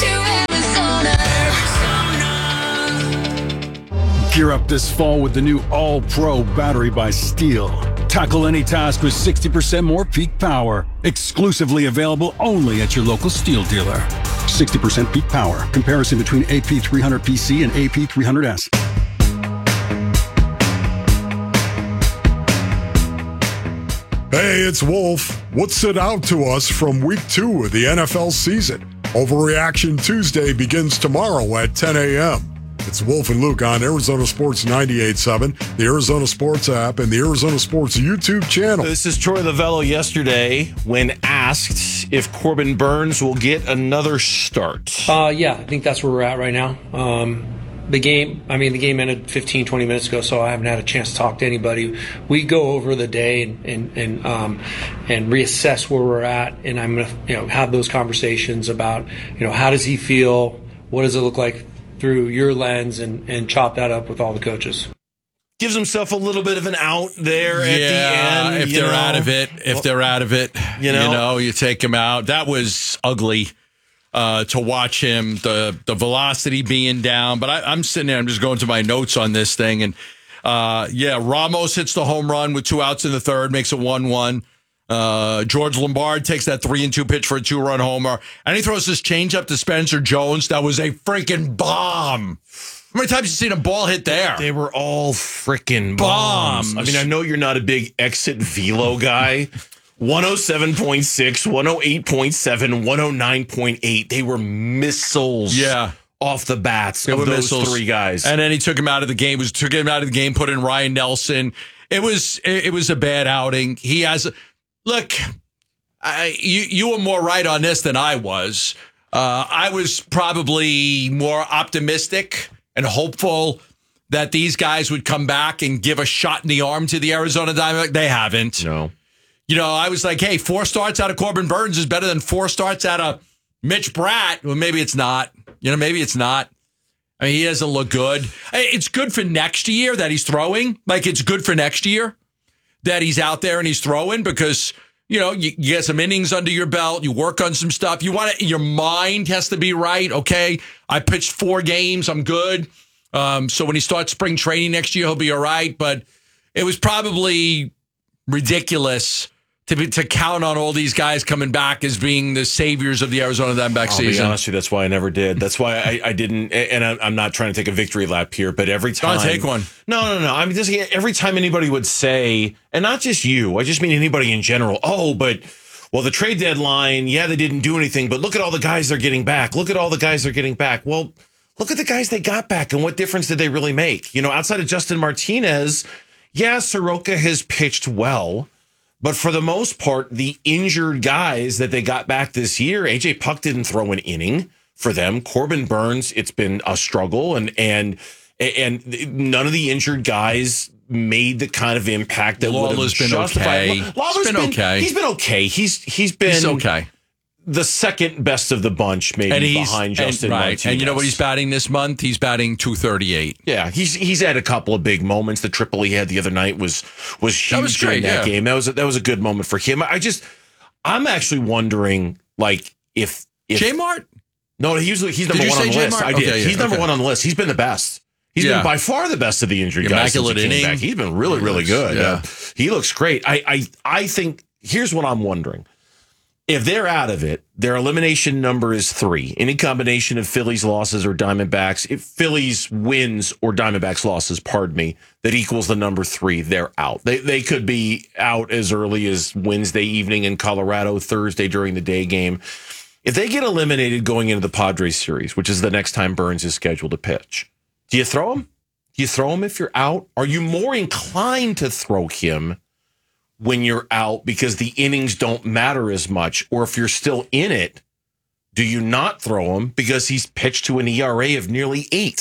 S15: to Arizona.
S3: Gear up this fall with the new All-Pro battery by Steel. Tackle any task with sixty percent more peak power. Exclusively available only at your local Steel dealer. sixty percent peak power. Comparison between A P three hundred P C and A P three hundred S.
S5: Hey, it's Wolf. What stood out to us from week two of the N F L season? Overreaction Tuesday begins tomorrow at ten a.m. It's Wolf and Luke on Arizona Sports ninety-eight point seven, the Arizona Sports app, and the Arizona Sports YouTube channel.
S2: This is Troy Lavello yesterday when asked if Corbin Burns will get another start.
S6: Uh, yeah, I think that's where we're at right now. Um, the game, I mean, the game ended fifteen, twenty minutes ago, so I haven't had a chance to talk to anybody. We go over the day and and and, um, and reassess where we're at, and I'm going to you know have those conversations about you know how does he feel, what does it look like through your lens, and, and chop that up with all the coaches.
S2: Gives himself a little bit of an out there at
S1: yeah,
S2: the end.
S1: If they're know. out of it, if well, they're out of it, you know? you know, you take him out. That was ugly uh, to watch him, the the velocity being down. But I, I'm sitting there, I'm just going to my notes on this thing. And uh, yeah, Ramos hits the home run with two outs in the third, makes it one one. Uh, George Lombard takes that three and two pitch for a two run homer, and he throws this changeup to Spencer Jones. That was a freaking bomb. How many times have you seen a ball hit there?
S2: They were all freaking bombs. bombs. I mean, I know you're not a big exit velo guy. one oh seven point six, one oh eight point seven, one oh nine point eight. They were missiles.
S1: Yeah.
S2: Off the bats
S1: they
S2: of
S1: were
S2: those
S1: missiles.
S2: three guys.
S1: And then he took him out of the game. Was took him out of the game, put in Ryan Nelson. It was it was a bad outing. He has Look, I, you you were more right on this than I was. Uh, I was probably more optimistic and hopeful that these guys would come back and give a shot in the arm to the Arizona Diamondbacks. They haven't.
S2: No.
S1: You know, I was like, hey, four starts out of Corbin Burns is better than four starts out of Mitch Bratt. Well, maybe it's not. You know, maybe it's not. I mean, he doesn't look good. It's good for next year that he's throwing. Like, it's good for next year that he's out there and he's throwing because, you know, you, you get some innings under your belt. You work on some stuff. You want to, your mind has to be right. Okay, I pitched four games. I'm good. Um, so when he starts spring training next year, he'll be all right. But it was probably ridiculous to be, to count on all these guys coming back as being the saviors of the Arizona Diamondbacks
S2: I'll
S1: season.
S2: Be honest with you, that's why I never did. That's why I, I didn't. And I'm not trying to take a victory lap here, but every time,
S1: Don't take one.
S2: No, no, no. I mean, just every time anybody would say, and not just you, I just mean anybody in general. Oh, but well, the trade deadline, yeah, they didn't do anything, but look at all the guys they're getting back. Look at all the guys they're getting back. Well, look at the guys they got back, and what difference did they really make? You know, outside of Justin Martinez, yeah, Soroka has pitched well. But for the most part, the injured guys that they got back this year, A J Puck didn't throw an inning for them. Corbin Burns, it's been a struggle, and and and none of the injured guys made the kind of impact that would have
S1: been
S2: justified.
S1: okay.
S2: Lawler's
S1: been, been okay.
S2: He's been okay. He's he's been
S1: he's okay.
S2: The second best of the bunch, maybe
S1: and he's,
S2: behind Justin
S1: and, right.
S2: Martinez.
S1: And you know what he's batting this month? He's batting two thirty-eight.
S2: Yeah, he's he's had a couple of big moments. The triple he had the other night was was huge
S1: was
S2: during
S1: great,
S2: that
S1: yeah.
S2: game. That was a, that was a good moment for him. I just, I'm actually wondering, like, if, if
S1: J Mart.
S2: No, he's he's number
S1: did
S2: one on the
S1: J
S2: list.
S1: Mart?
S2: I did.
S1: Okay, yeah,
S2: he's number
S1: okay.
S2: one on the list. He's been the best. He's
S1: yeah.
S2: been by far the best of the injured guys since he
S1: Immaculate
S2: came
S1: inning.
S2: back. He's been really, really good.
S1: Yeah.
S2: Uh, he looks great. I, I I think here's what I'm wondering. If they're out of it, their elimination number is three. Any combination of Phillies losses or Diamondbacks, if Phillies wins or Diamondbacks losses, pardon me, that equals the number three, they're out. They they could be out as early as Wednesday evening in Colorado, Thursday during the day game. If they get eliminated going into the Padres series, which is the next time Burns is scheduled to pitch, do you throw him? Do you throw him if you're out? Are you more inclined to throw him when you're out because the innings don't matter as much? Or if you're still in it, do you not throw him because he's pitched to an E R A of nearly eight?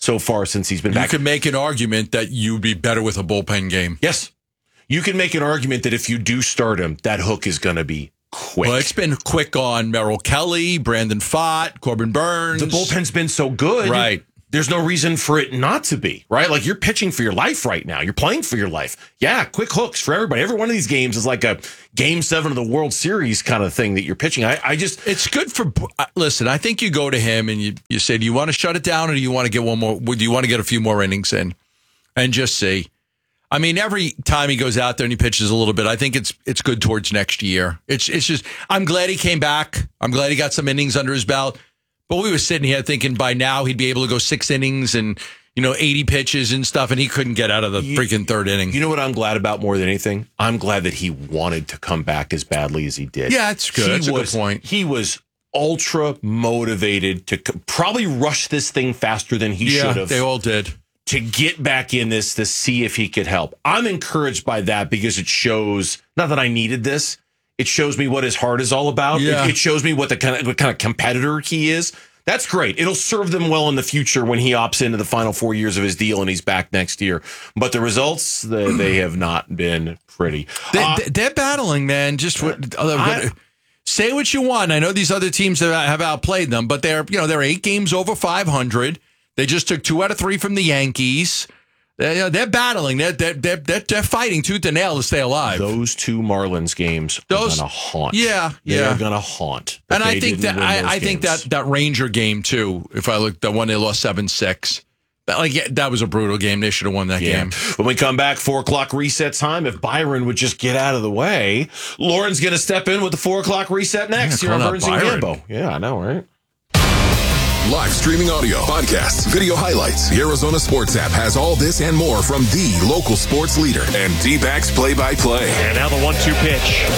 S2: so far since he's been
S1: you
S2: back.
S1: You could make an argument that you'd be better with a bullpen game.
S2: Yes. You can make an argument that if you do start him, that hook is going to be quick.
S1: Well, it's been quick on Merrill Kelly, Brandon Pfaadt, Corbin Burns.
S2: The bullpen's been so good.
S1: Right.
S2: There's no reason for it not to be, right? Like, you're pitching for your life right now. You're playing for your life. Yeah, quick hooks for everybody. Every one of these games is like a game seven of the World Series kind of thing that you're pitching. I, I just...
S1: It's good for... Listen, I think you go to him and you, you say, do you want to shut it down or do you want to get one more... Do you want to get a few more innings in? And just see. I mean, every time he goes out there and he pitches a little bit, I think it's it's good towards next year. It's it's just... I'm glad he came back. I'm glad he got some innings under his belt. But we were sitting here thinking by now he'd be able to go six innings and, you know, eighty pitches and stuff, and he couldn't get out of the
S2: you,
S1: freaking third inning.
S2: You know what I'm glad about more than anything? I'm glad that he wanted to come back as badly as he did.
S1: Yeah, that's good.
S2: He
S1: that's
S2: was,
S1: a good point.
S2: He was ultra motivated to co- probably rush this thing faster than he
S1: yeah,
S2: should have.
S1: They all did.
S2: To get back in this to see if he could help. I'm encouraged by that because it shows, not that I needed this, it shows me what his heart is all about.
S1: Yeah.
S2: It, it shows me what the kind of what kind of competitor he is. That's great. It'll serve them well in the future when he opts into the final four years of his deal and he's back next year. But the results, they, they have not been pretty.
S1: They,
S2: Uh,
S1: they're battling, man. Just what, I, say what you want. I know these other teams have, have outplayed them, but they're you know they're eight games over five hundred. They just took two out of three from the Yankees. They're, they're battling. They're, they're, they're, they're fighting tooth and nail to stay alive.
S2: Those two Marlins games
S1: Those,
S2: are going to haunt.
S1: Yeah,
S2: They're
S1: yeah.
S2: going to haunt.
S1: And I think that I, I think that that Ranger game too. If I look, the one they lost seven six. That like yeah, that was a brutal game. They should have won that
S2: yeah.
S1: game.
S2: When we come back, four o'clock reset time. If Byron would just get out of the way, Lauren's going to step in with the four o'clock reset next
S1: Yeah,
S2: here on
S1: call out
S2: Burns and
S1: Byron.
S2: Gambo. Yeah, I know, right?
S4: Live streaming audio, podcasts, video highlights. The Arizona Sports app has all this and more from the local sports leader and D-backs play-by-play.
S7: And now the one two pitch.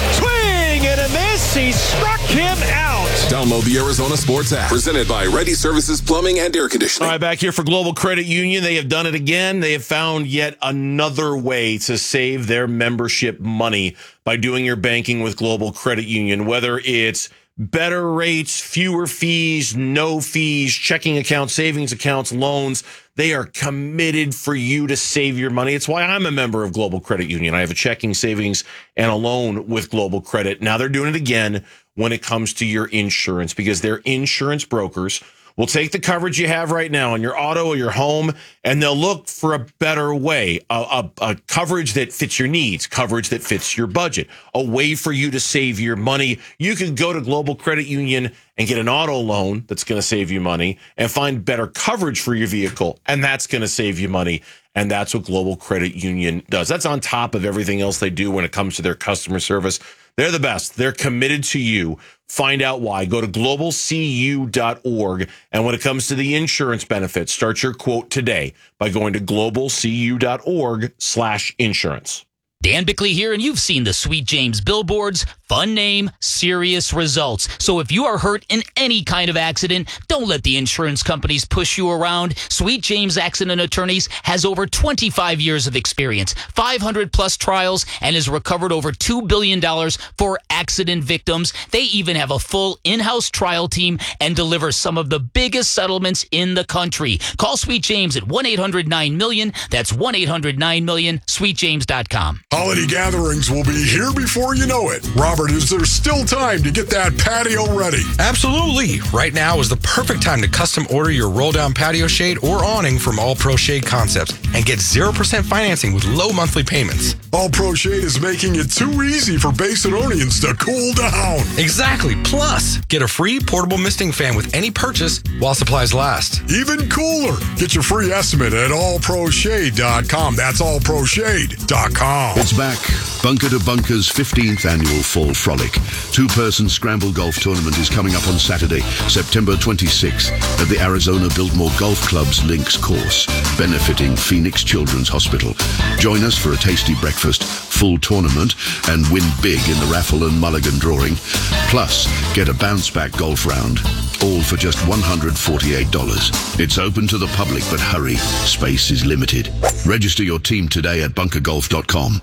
S7: Swing and a miss. He struck him out.
S4: Download the Arizona Sports app. Presented by Ready Services Plumbing and Air Conditioning.
S2: All right, back here for Global Credit Union. They have done it again. They have found yet another way to save their membership money by doing your banking with Global Credit Union, whether it's better rates, fewer fees, no fees, checking accounts, savings accounts, loans. They are committed for you to save your money. It's why I'm a member of Global Credit Union. I have a checking, savings, and a loan with Global Credit. Now they're doing it again when it comes to your insurance, because their insurance brokers will take the coverage you have right now on your auto or your home, and they'll look for a better way, a, a, a coverage that fits your needs, coverage that fits your budget, a way for you to save your money. You can go to Global Credit Union and get an auto loan that's going to save you money and find better coverage for your vehicle, and that's going to save you money. And that's what Global Credit Union does. That's on top of everything else they do when it comes to their customer service. They're the best. They're committed to you. Find out why. Go to global c u dot org. And when it comes to the insurance benefits, start your quote today by going to global c u dot org slash insurance.
S20: Dan Bickley here, and you've seen the Sweet James billboards. Fun name, serious results. So if you are hurt in any kind of accident, don't let the insurance companies push you around. Sweet James Accident Attorneys has over twenty-five years of experience, five hundred plus trials, and has recovered over two billion dollars for accident victims. They even have a full in-house trial team and deliver some of the biggest settlements in the country. Call Sweet James at one eight hundred nine million. That's one eight hundred nine million, sweet james dot com.
S5: Holiday gatherings will be here before you know it. Robert, is there still time to get that patio ready?
S9: Absolutely. Right now is the perfect time to custom order your roll-down patio shade or awning from All Pro Shade Concepts and get zero percent financing with low monthly payments.
S5: All Pro Shade is making it too easy for Basinonians to cool down.
S9: Exactly. Plus, get a free portable misting fan with any purchase while supplies last.
S5: Even cooler. Get your free estimate at all pro shade dot com. That's all pro shade dot com.
S10: It's back. Bunker to Bunker's fifteenth annual Fall Frolic. Two-person scramble golf tournament is coming up on Saturday, September twenty-sixth at the Arizona Biltmore Golf Club's Links course, benefiting Phoenix Children's Hospital. Join us for a tasty breakfast, full tournament, and win big in the raffle and mulligan drawing. Plus, get a bounce-back golf round, all for just one hundred forty-eight dollars. It's open to the public, but hurry, space is limited. Register your team today at bunker golf dot com.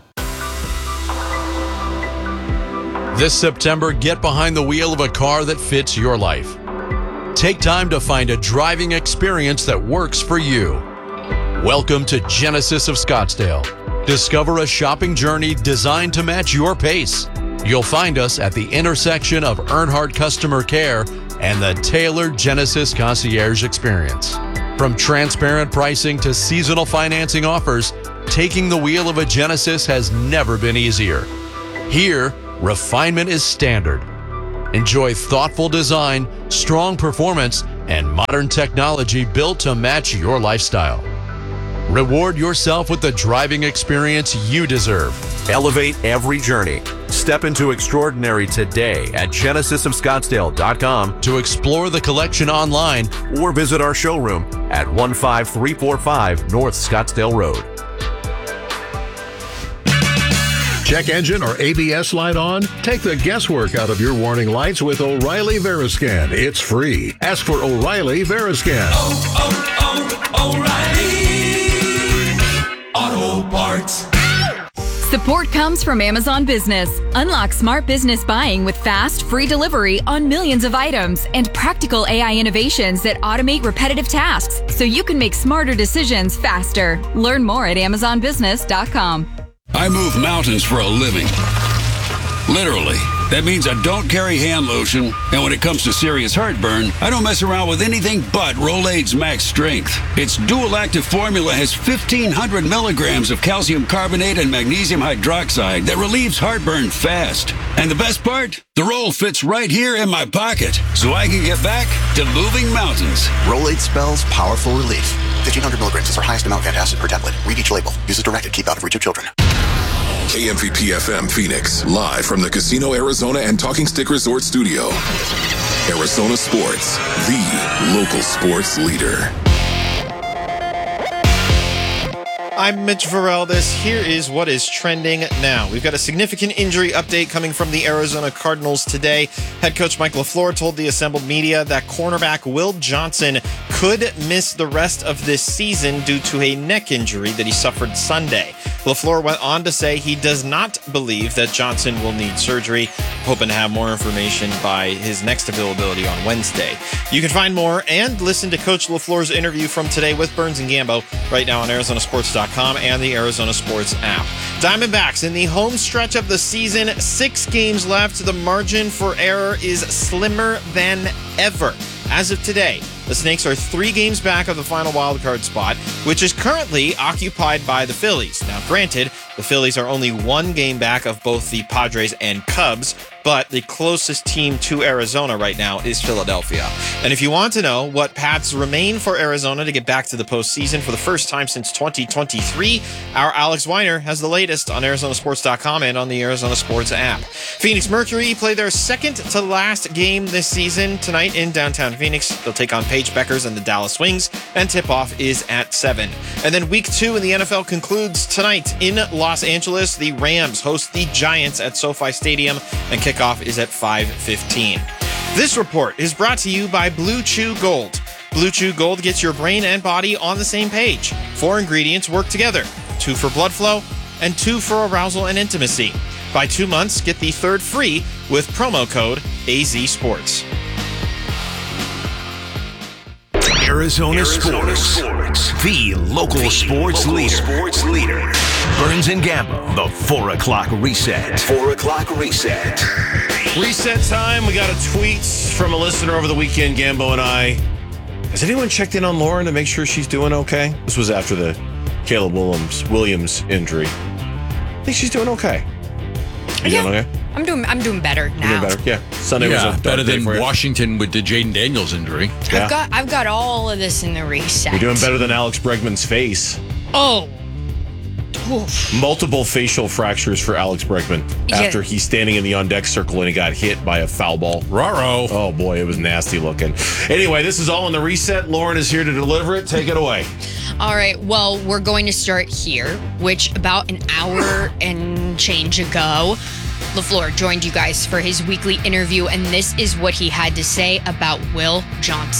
S11: This September, get behind the wheel of a car that fits your life. Take time to find a driving experience that works for you. Welcome to Genesis of Scottsdale. Discover a shopping journey designed to match your pace. You'll find us at the intersection of Earnhardt Customer Care and the tailored Genesis Concierge Experience. From transparent pricing to seasonal financing offers, taking the wheel of a Genesis has never been easier. Here, refinement is standard. Enjoy thoughtful design, strong performance, and modern technology built to match your lifestyle. Reward yourself with the driving experience you deserve.
S12: Elevate every journey. Step into extraordinary today at genesis of scottsdale dot com
S11: to explore the collection online
S12: or visit our showroom at one five three four five North Scottsdale Road.
S13: Check engine or A B S light on? Take the guesswork out of your warning lights with O'Reilly Veriscan. It's free. Ask for O'Reilly Veriscan.
S15: Oh, oh, oh, O'Reilly Auto Parts.
S14: Support comes from Amazon Business. Unlock smart business buying with fast, free delivery on millions of items and practical A I innovations that automate repetitive tasks so you can make smarter decisions faster. Learn more at amazon business dot com.
S16: I move mountains for a living. Literally. That means I don't carry hand lotion, and when it comes to serious heartburn, I don't mess around with anything but Rolaids Max Strength. Its dual-active formula has fifteen hundred milligrams of calcium carbonate and magnesium hydroxide that relieves heartburn fast. And the best part? The roll fits right here in my pocket, so I can get back to moving mountains.
S18: Rolaids spells powerful relief. fifteen hundred milligrams is our highest amount of antacid per tablet. Read each label. Use as directed. Keep out of reach of children.
S4: K M V P F M Phoenix, live from the Casino Arizona and Talking Stick Resort Studio. Arizona Sports, the local sports leader.
S19: I'm Mitch Vareldes. Here is what is trending now. We've got a significant injury update coming from the Arizona Cardinals today. Head coach Mike LaFleur told the assembled media that cornerback Will Johnson could miss the rest of this season due to a neck injury that he suffered Sunday. LaFleur went on to say he does not believe that Johnson will need surgery, hoping to have more information by his next availability on Wednesday. You can find more and listen to Coach LaFleur's interview from today with Burns and Gambo right now on arizona sports dot com and the Arizona Sports app. Diamondbacks in the home stretch of the season, six games left. The margin for error is slimmer than ever. As of today, the Snakes are three games back of the final wildcard spot, which is currently occupied by the Phillies. Now, granted, the Phillies are only one game back of both the Padres and Cubs, but the closest team to Arizona right now is Philadelphia. And if you want to know what paths remain for Arizona to get back to the postseason for the first time since twenty twenty-three, our Alex Weiner has the latest on arizona sports dot com and on the Arizona Sports app. Phoenix Mercury play their second to last game this season tonight in downtown Phoenix. They'll take on Paige Beckers and the Dallas Wings, and tip-off is at seven. And then week two in the N F L concludes tonight in Los Angeles. The Rams host the Giants at SoFi Stadium, and kickoff is at five fifteen. This report is brought to you by Blue Chew Gold. Blue Chew Gold gets your brain and body on the same page. Four ingredients work together. Two for blood flow and two for arousal and intimacy. Buy two months, get the third free with promo code A Z Sports.
S17: Arizona, Arizona Sports, Sports, the local, the sports, local leader. sports leader. Burns and Gambo, the four o'clock reset. Four o'clock reset.
S2: Reset time. We got a tweet from a listener over the weekend, Gambo and I. Has anyone checked in on Lauren to make sure she's doing okay? This was after the Caleb Williams Williams injury. I think she's doing okay. You
S21: yeah.
S2: doing okay?
S21: I'm doing I'm doing better now.
S2: You're doing better? Yeah. Sunday
S1: yeah,
S2: was a
S1: better
S2: day
S1: than
S2: for you.
S1: Washington with the Jaden Daniels injury.
S2: Yeah.
S21: I've got I've got all of this in the reset.
S2: You're doing better than Alex Bregman's face.
S21: Oh. Oof.
S2: Multiple facial fractures for Alex Bregman
S21: Yeah.
S2: after he's standing in the on-deck circle and he got hit by a foul ball.
S1: Raro.
S2: Oh, boy, it was nasty looking. Anyway, this is all in the reset. Lauren is here to deliver it. Take it away.
S21: All right, well, we're going to start here, which about an hour and change ago, LaFleur joined you guys for his weekly interview, and this is what he had to say about Will Johnson.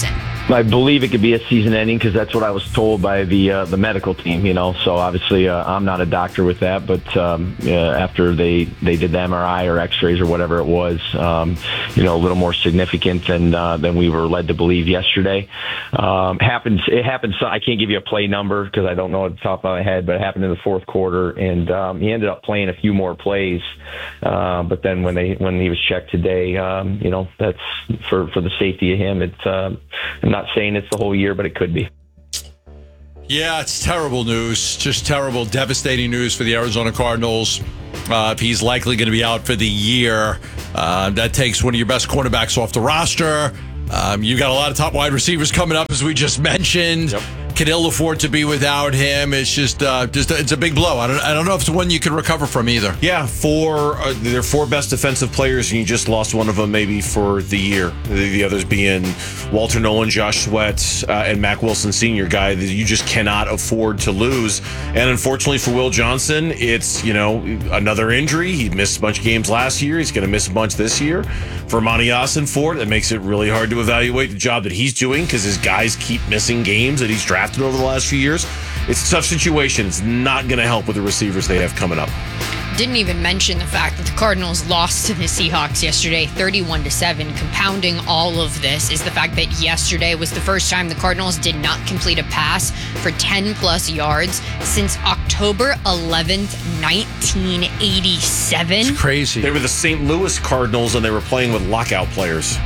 S8: I believe it could be a season ending because that's what I was told by the uh, the medical team, you know. So obviously uh, I'm not a doctor with that, but um, uh, after they, they did the M R I or X-rays or whatever it was, um, you know, a little more significant than uh, than we were led to believe yesterday. Um, happens. It happens. I can't give you a play number because I don't know at the top of my head, but it happened in the fourth quarter, and um, he ended up playing a few more plays. Uh, but then when they when he was checked today, um, you know, that's for for the safety of him. It's uh, I'm not saying it's the whole year, but it could be.
S1: Yeah, it's terrible news. Just terrible, devastating news for the Arizona Cardinals. Uh, if he's likely going to be out for the year, uh, that takes one of your best cornerbacks off the roster. Um, you got a lot of top wide receivers coming up, as we just mentioned. Yep. Can ill afford to be without him. It's just, uh, just it's a big blow. I don't, I don't know if it's one you can recover from either.
S2: Yeah, four. Uh, they're four best defensive players, and you just lost one of them maybe for the year. The, the others being Walter Nolan, Josh Sweat, uh, and Mack Wilson Senior guy that you just cannot afford to lose. And unfortunately for Will Johnson, it's, you know, another injury. He missed a bunch of games last year. He's going to miss a bunch this year. For Monty Ossenfort, that makes it really hard to evaluate the job that he's doing because his guys keep missing games that he's drafted over the last few years. It's a tough situation. It's not going to help with the receivers they have coming up.
S21: Didn't even mention the fact that the Cardinals lost to the Seahawks yesterday, thirty-one to seven. Compounding all of this is the fact that yesterday was the first time the Cardinals did not complete a pass for ten plus yards since October eleventh, nineteen eighty-seven.
S1: It's crazy.
S2: They were the Saint Louis Cardinals, and they were playing with lockout players.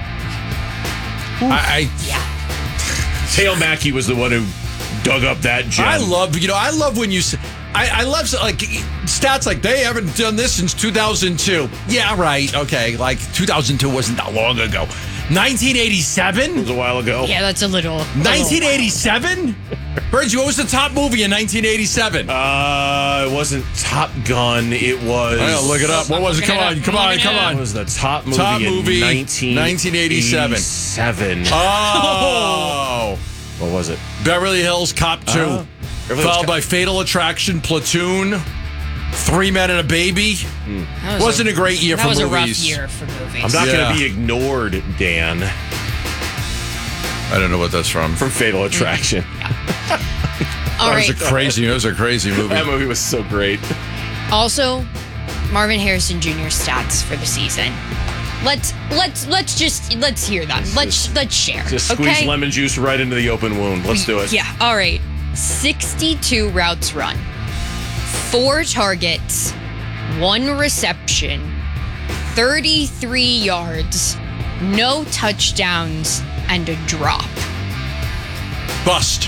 S1: I, I
S21: yeah.
S2: Tail Mackey was the one who dug up that gem.
S1: I love, you know, I love when you, I, I love like stats like they haven't done this since two thousand two. Yeah, right. Okay. Like two thousand two wasn't that long ago. nineteen eighty-seven?
S2: It was a while ago.
S21: Yeah, that's a little.
S1: nineteen eighty-seven? Virgie, what was the top movie in nineteen eighty-seven?
S2: Uh, it wasn't Top Gun. It was.
S1: I gotta look it up. What was it? Come on, come on, come on.
S2: It was the top movie,
S1: top
S2: in
S1: movie
S2: nineteen
S1: eighty-seven.
S2: eighty-seven.
S1: Oh.
S2: What was it?
S1: Beverly Hills Cop two.
S2: Uh,
S1: followed by Fatal Attraction, Platoon, Three Men and a Baby.
S2: Mm.
S1: Was Wasn't a, a great year for movies.
S21: That was a rough year for movies.
S2: I'm not
S1: yeah.
S2: going to be ignored, Dan.
S1: I don't know what that's from.
S2: From Fatal Attraction.
S21: All
S1: that
S21: right.
S1: was a crazy, that was a crazy movie.
S2: That movie was so great.
S21: Also, Marvin Harrison Junior's stats for the season. Let's let's let's just let's hear them. Let's let's, let's share.
S2: Just squeeze
S21: okay?
S2: lemon juice right into the open wound. Let's do it.
S21: Yeah. All right. sixty-two routes run, four targets, one reception, thirty-three yards, no touchdowns, and a drop.
S1: Bust.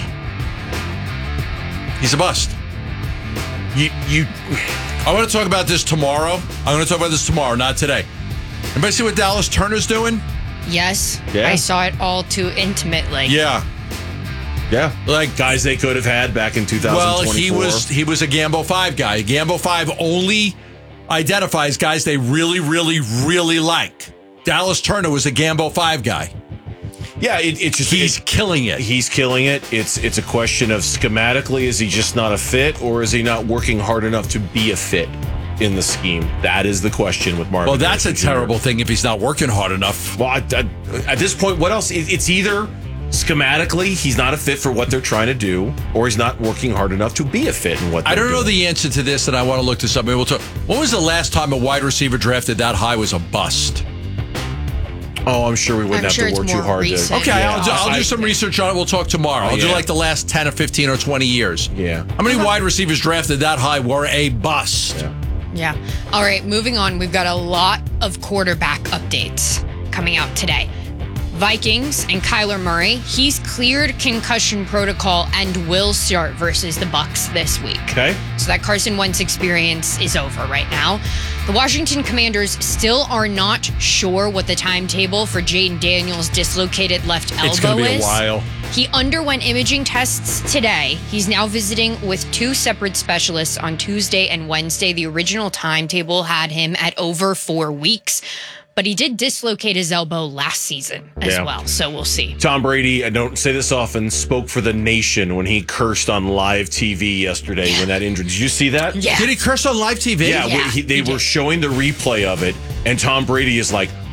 S1: He's a bust.
S2: You you.
S1: I want to talk about this tomorrow. I'm going to talk about this tomorrow, not today. Anybody see what Dallas Turner's doing?
S21: Yes.
S2: Yeah.
S21: I saw it all too intimately.
S1: Yeah.
S2: Yeah. Like guys they could have had back in two thousand twenty-four.
S1: Well, he was he was a Gambo five guy. Gambo five only identifies guys they really, really, really like. Dallas Turner was a Gambo five guy.
S2: Yeah, it, it's just
S1: he's
S2: it,
S1: killing it.
S2: He's killing it. It's it's a question of schematically, is he just not a fit, or is he not working hard enough to be a fit in the scheme? That is the question with Marvin.
S1: Well, that's
S2: Harrison
S1: a terrible
S2: Junior
S1: thing if he's not working hard enough.
S2: Well, I, I, at this point, what else? It, it's either schematically he's not a fit for what they're trying to do, or he's not working hard enough to be a fit in what they're
S1: I don't
S2: doing.
S1: know the answer to this, and I want to look this up. Maybe we'll talk. When was the last time a wide receiver drafted that high was a bust?
S2: Oh, I'm sure we wouldn't
S21: I'm
S2: have
S21: sure
S2: to work
S21: it's
S2: too
S21: more
S2: hard
S21: recent.
S2: to.
S1: Okay,
S2: Yeah,
S1: I'll, do, I'll
S2: I,
S1: do some research on it. We'll talk tomorrow. I'll
S2: yeah.
S1: do like the last ten or fifteen or twenty years.
S2: Yeah.
S1: How many wide receivers drafted that high were a bust?
S2: Yeah.
S21: Yeah. All right, moving on. We've got a lot of quarterback updates coming out today. Vikings and Kyler Murray, he's cleared concussion protocol and will start versus the Bucks this week.
S2: Okay.
S21: So that Carson Wentz experience is over right now. The Washington Commanders still are not sure what the timetable for Jaden Daniels' dislocated left elbow is.
S1: It's going to be a while.
S21: He underwent imaging tests today. He's now visiting with two separate specialists on Tuesday and Wednesday. The original timetable had him at over four weeks. But he did dislocate his elbow last season as
S2: Yeah.
S21: well, so we'll see.
S2: Tom Brady, I don't say this often, spoke for the nation when he cursed on live T V yesterday when that injury. Did you see that?
S21: Yeah.
S1: Did he curse on live T V?
S2: Yeah,
S21: Yeah,
S2: he, they
S21: he
S2: were
S21: did.
S2: showing the replay of it, and Tom Brady is like,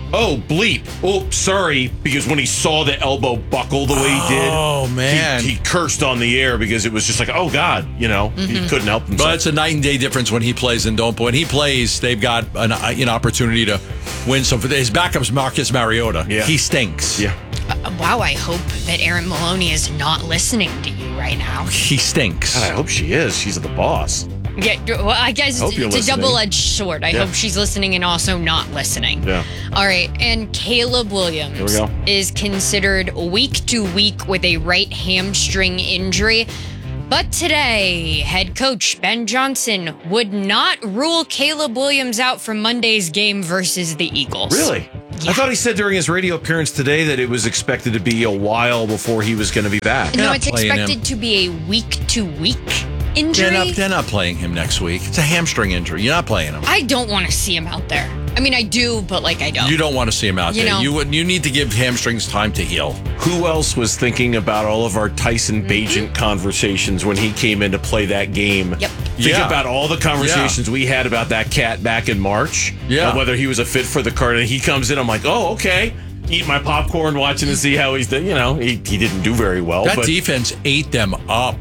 S2: oh, bleep. Oh, sorry, because when he saw the elbow buckle the way he did,
S1: oh, man.
S2: He, he cursed on the air because it was just like, oh, God, you know, mm-hmm. he couldn't help himself.
S1: But it's a night and day difference when he plays and don't play. When he plays, they've got an, an opportunity to win some. His backup's Marcus Mariota.
S2: Yeah.
S1: He stinks.
S2: Yeah.
S21: Uh, wow, I hope that Erin Maloney is not listening to you right now.
S1: He stinks.
S2: God, I hope she is. She's the boss.
S21: Yeah, well, I guess
S2: Hope
S21: it's
S2: you're
S21: a double-edged sword. I
S2: Yeah.
S21: hope she's listening and also not listening.
S2: Yeah.
S21: All right, and Caleb Williams
S2: Here we go.
S21: is considered week to week with a right hamstring injury. But today, head coach Ben Johnson would not rule Caleb Williams out from Monday's game versus the Eagles.
S2: Really? I thought he said during his radio appearance today that it was expected to be a while before he was going to be back.
S21: No, it's expected to be a week to week injury.
S1: They're not, they're not playing him next week. It's a hamstring injury. You're not playing him.
S21: I don't want to see him out there. I mean, I do, but like I don't.
S1: You don't want to see him out
S21: You
S1: there.
S21: know-
S1: You would. You need to give hamstrings time to heal.
S2: Who else was thinking about all of our Tyson
S21: Mm-hmm.
S2: Bagent conversations when he came in to play that game?
S21: Yep.
S2: Think
S1: Yeah.
S2: about all the conversations we had about that cat back in March.
S1: Yeah.
S2: And whether he was a fit for the card. And he comes in, I'm like, oh, okay. Eat my popcorn, watching to see how he's done. You know, he, he didn't do very well.
S1: That
S2: but
S1: defense ate them up.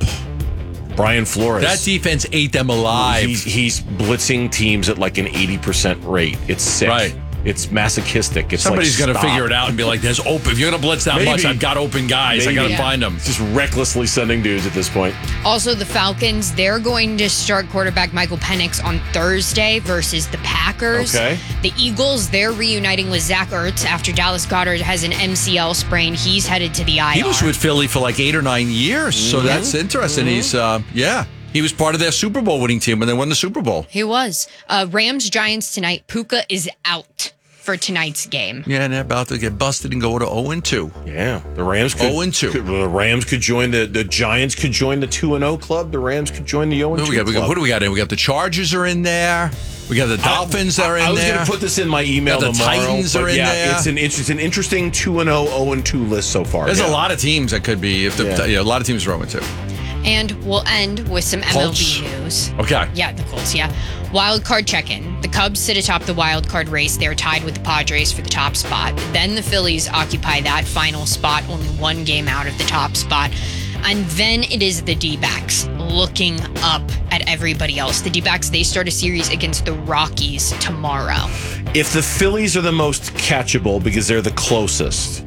S2: Brian Flores.
S1: That defense ate them alive.
S2: He's, he's blitzing teams at like an eighty percent rate. It's sick.
S1: Right.
S2: It's masochistic. It's
S1: Somebody's
S2: like,
S1: going to
S2: stop.
S1: figure it out and be like, "There's open. If you're going to blitz that
S2: Maybe.
S1: much, I've got open guys. I got to
S2: Maybe.
S1: find them."
S2: Just recklessly sending dudes at this point.
S21: Also, the Falcons, they're going to start quarterback Michael Penix on Thursday versus the Packers.
S2: Okay.
S21: The Eagles, they're reuniting with Zach Ertz after Dallas Goedert has an M C L sprain. He's headed to the I R.
S1: He was with Philly for like eight or nine years, so
S21: Mhm.
S1: that's interesting.
S21: Mhm.
S1: He's, uh, yeah, he was part of their Super Bowl winning team when they won the Super Bowl.
S21: He was. Uh, Rams Giants tonight. Puka is out for tonight's game.
S1: Yeah, and they're about to get busted and go to zero and two.
S2: Yeah, the Rams could.
S1: zero and two.
S2: Could, the Rams could join the the Giants could join the two and zero club. The Rams could join the zero and
S1: Who
S2: two
S1: we got? We got-
S2: club.
S1: Who do we got in? We got the Chargers are in there. We got the Dolphins that are in
S2: I was
S1: there.
S2: going to put this in my email
S1: Got the
S2: tomorrow.
S1: Titans
S2: but
S1: are in
S2: yeah,
S1: there.
S2: It's an it's an interesting two and zero, zero and two list so far.
S1: There's
S2: yeah.
S1: a lot of teams that could be. If the,
S2: Yeah.
S1: yeah. a lot of teams are zero and two.
S21: And we'll end with some M L B news.
S1: Okay.
S21: Yeah, the Colts, yeah. Wild card check-in. The Cubs sit atop the wild card race. They're tied with the Padres for the top spot. Then the Phillies occupy that final spot, only one game out of the top spot. And then it is the D-backs looking up at everybody else. The D-backs, they start a series against the Rockies tomorrow.
S2: If the Phillies are the most catchable because they're the closest,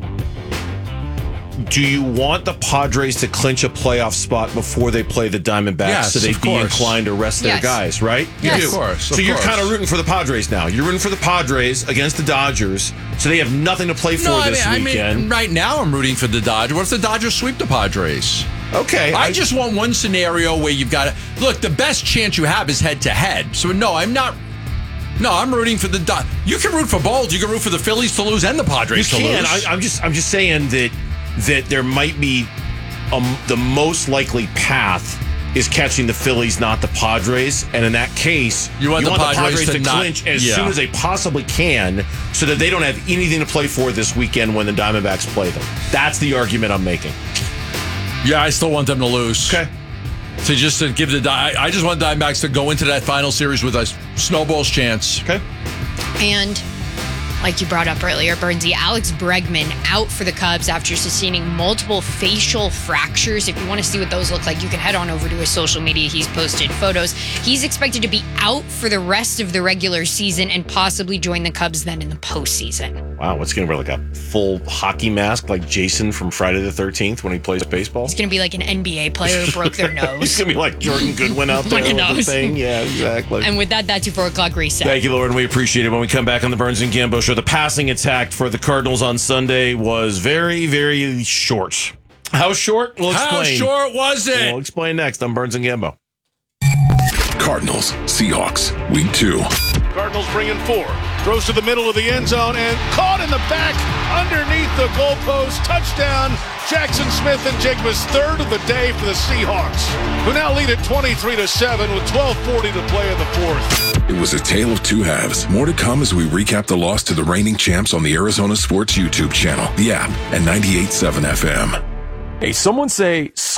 S2: do you want the Padres to clinch a playoff spot before they play the Diamondbacks
S1: Yes,
S2: so they'd
S1: of
S2: be
S1: course.
S2: inclined to rest their
S21: Yes.
S2: guys, right?
S1: Yes.
S2: You
S1: Of
S2: do.
S1: course,
S2: So
S1: of
S2: you're
S1: course.
S2: kind of rooting for the Padres now. You're rooting for the Padres against the Dodgers, so they have nothing to play for
S1: No, I
S2: this
S1: mean, I
S2: weekend.
S1: mean, right now I'm rooting for the Dodgers. What if the Dodgers sweep the Padres?
S2: Okay.
S1: I, just want one scenario where you've got to look. The best chance you have is head to head. So no, I'm not. No, I'm rooting for the. Do- you can root for both. You can root for the Phillies to lose and the
S2: You
S1: Padres to
S2: can.
S1: lose.
S2: I, I'm just, I'm just saying that that there might be um, the most likely path is catching the Phillies, not the Padres. And in that case,
S1: You want the Padres to
S2: to
S1: not-
S2: clinch as
S1: yeah.
S2: soon as they possibly can, so that they don't have anything to play for this weekend when the Diamondbacks play them. That's the argument I'm making.
S1: yeah, I still want them to lose.
S2: Okay.
S1: To just to give the Di- I just want Diamondbacks to go into that final series with a snowball's chance.
S2: Okay.
S21: And like you brought up earlier, Bernsey, Alex Bregman out for the Cubs after sustaining multiple facial fractures. If you want to see what those look like, you can head on over to his social media. He's posted photos. He's expected to be out for the rest of the regular season and possibly join the Cubs then in the postseason.
S2: Wow, what's going to wear like a full hockey mask like Jason from Friday the thirteenth when he plays baseball?
S21: He's going to be like an N B A player who broke their
S2: He's
S21: nose.
S2: going to be like Jordan Goodwin out there
S21: Like a
S2: with the
S21: nose.
S2: thing. Yeah, exactly.
S21: And with that, that's your four o'clock reset.
S2: Thank you, Lord, and we appreciate it. When we come back on the Burns and Gambo Show, the passing attack for the Cardinals on Sunday was very, very short. How short? We'll
S1: How
S2: explain.
S1: short was it?
S2: We'll explain next on Burns and Gambo.
S4: Cardinals, Seahawks, week two.
S3: Cardinals bringing four. Throws to the middle of the end zone and caught in the back underneath the goalpost. Touchdown. Jackson Smith and Jacobs, third of the day for the Seahawks, who now lead at twenty-three to seven with twelve forty to play in the fourth.
S4: It was a tale of two halves. More to come as we recap the loss to the reigning champs on the Arizona Sports YouTube channel, the app, and ninety-eight point seven F M.
S22: Hey, someone say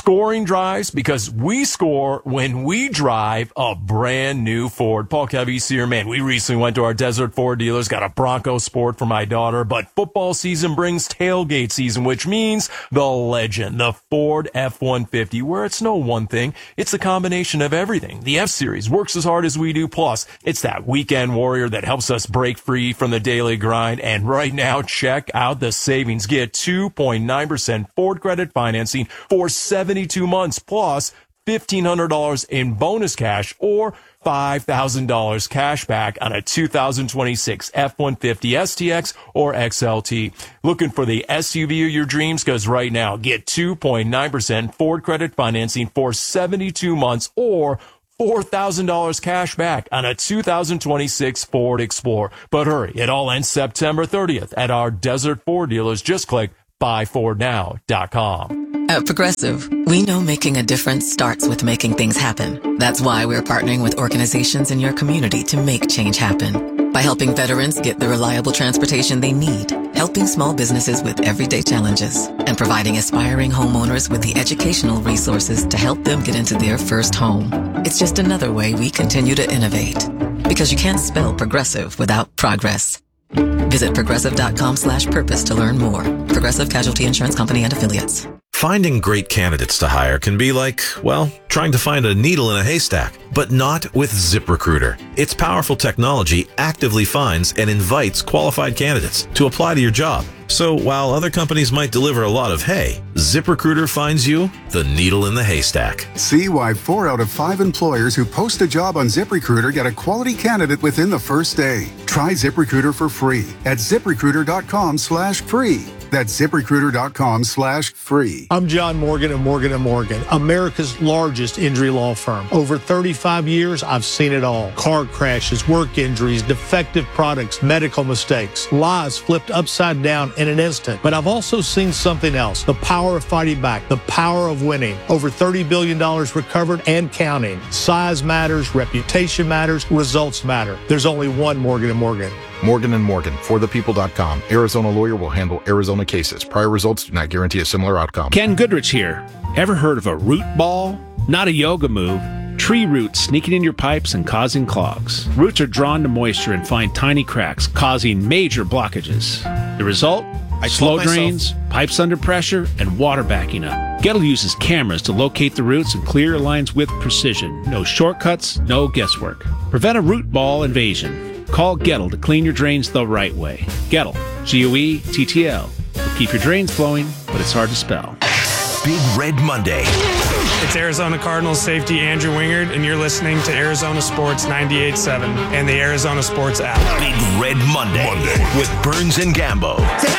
S6: scoring drives because we score when we drive a brand new Ford. Paul Kevy's here. Man, we recently went to our Desert Ford dealers, got a Bronco Sport for my daughter, but football season brings tailgate season, which means the legend, the Ford F one fifty, where it's no one thing. It's a combination of everything. The F-Series works as hard as we do. Plus, it's that weekend warrior that helps us break free from the daily grind. And right now, check out the savings. Get two point nine percent Ford credit financing for seventy-two months plus fifteen hundred dollars in bonus cash or five thousand dollars cash back on a two thousand twenty-six F one fifty S T X or X L T. Looking for the S U V of your dreams? Because right now, get two point nine percent Ford credit financing for seventy-two months or four thousand dollars cash back on a two thousand twenty-six Ford Explorer. But hurry, it all ends September thirtieth at our Desert Ford dealers. Just click buy ford now dot com.
S22: At Progressive, we know making a difference starts with making things happen. That's why we're partnering with organizations in your community to make change happen. By helping veterans get the reliable transportation they need, helping small businesses with everyday challenges, and providing aspiring homeowners with the educational resources to help them get into their first home. It's just another way we continue to innovate. Because you can't spell progressive without progress. Visit progressive.com slash purpose to learn more. Progressive Casualty Insurance Company and Affiliates.
S23: Finding great candidates to hire can be like, well, trying to find a needle in a haystack, but not with ZipRecruiter. Its powerful technology actively finds and invites qualified candidates to apply to your job. So while other companies might deliver a lot of hay, ZipRecruiter finds you the needle in the haystack.
S24: See why four out of five employers who post a job on ZipRecruiter get a quality candidate within the first day. Try ZipRecruiter for free at ZipRecruiter.com slash free. That's ZipRecruiter.com slash free.
S25: I'm John Morgan of Morgan and Morgan, America's largest injury law firm. Over thirty-five years, I've seen it all. Car crashes, work injuries, defective products, medical mistakes, lives flipped upside down in an instant. But I've also seen something else, the power of fighting back, the power of winning. Over thirty billion dollars recovered and counting. Size matters, reputation matters, results matter. There's only one Morgan and Morgan.
S26: Morgan and Morgan, for the people dot com. Arizona lawyer will handle Arizona cases. Prior results do not guarantee a similar outcome.
S27: Ken Goodrich here. Ever heard of a root ball? Not a yoga move. Tree roots sneaking in your pipes and causing clogs. Roots are drawn to moisture and find tiny cracks, causing major blockages. The result?
S1: I
S27: Slow
S1: told myself-
S27: drains, pipes under pressure, and water backing up. Gettle uses cameras to locate the roots and clear your lines with precision. No shortcuts, no guesswork. Prevent a root ball invasion. Call Gettle to clean your drains the right way. Gettle, G O E T T L. Will keep your drains flowing, but it's hard to spell.
S17: Big Red Monday.
S28: It's Arizona Cardinals safety Andrew Wingard, and you're listening to Arizona Sports ninety-eight point seven and the Arizona Sports app.
S17: Big Red Monday, Monday. With Burns and Gambo.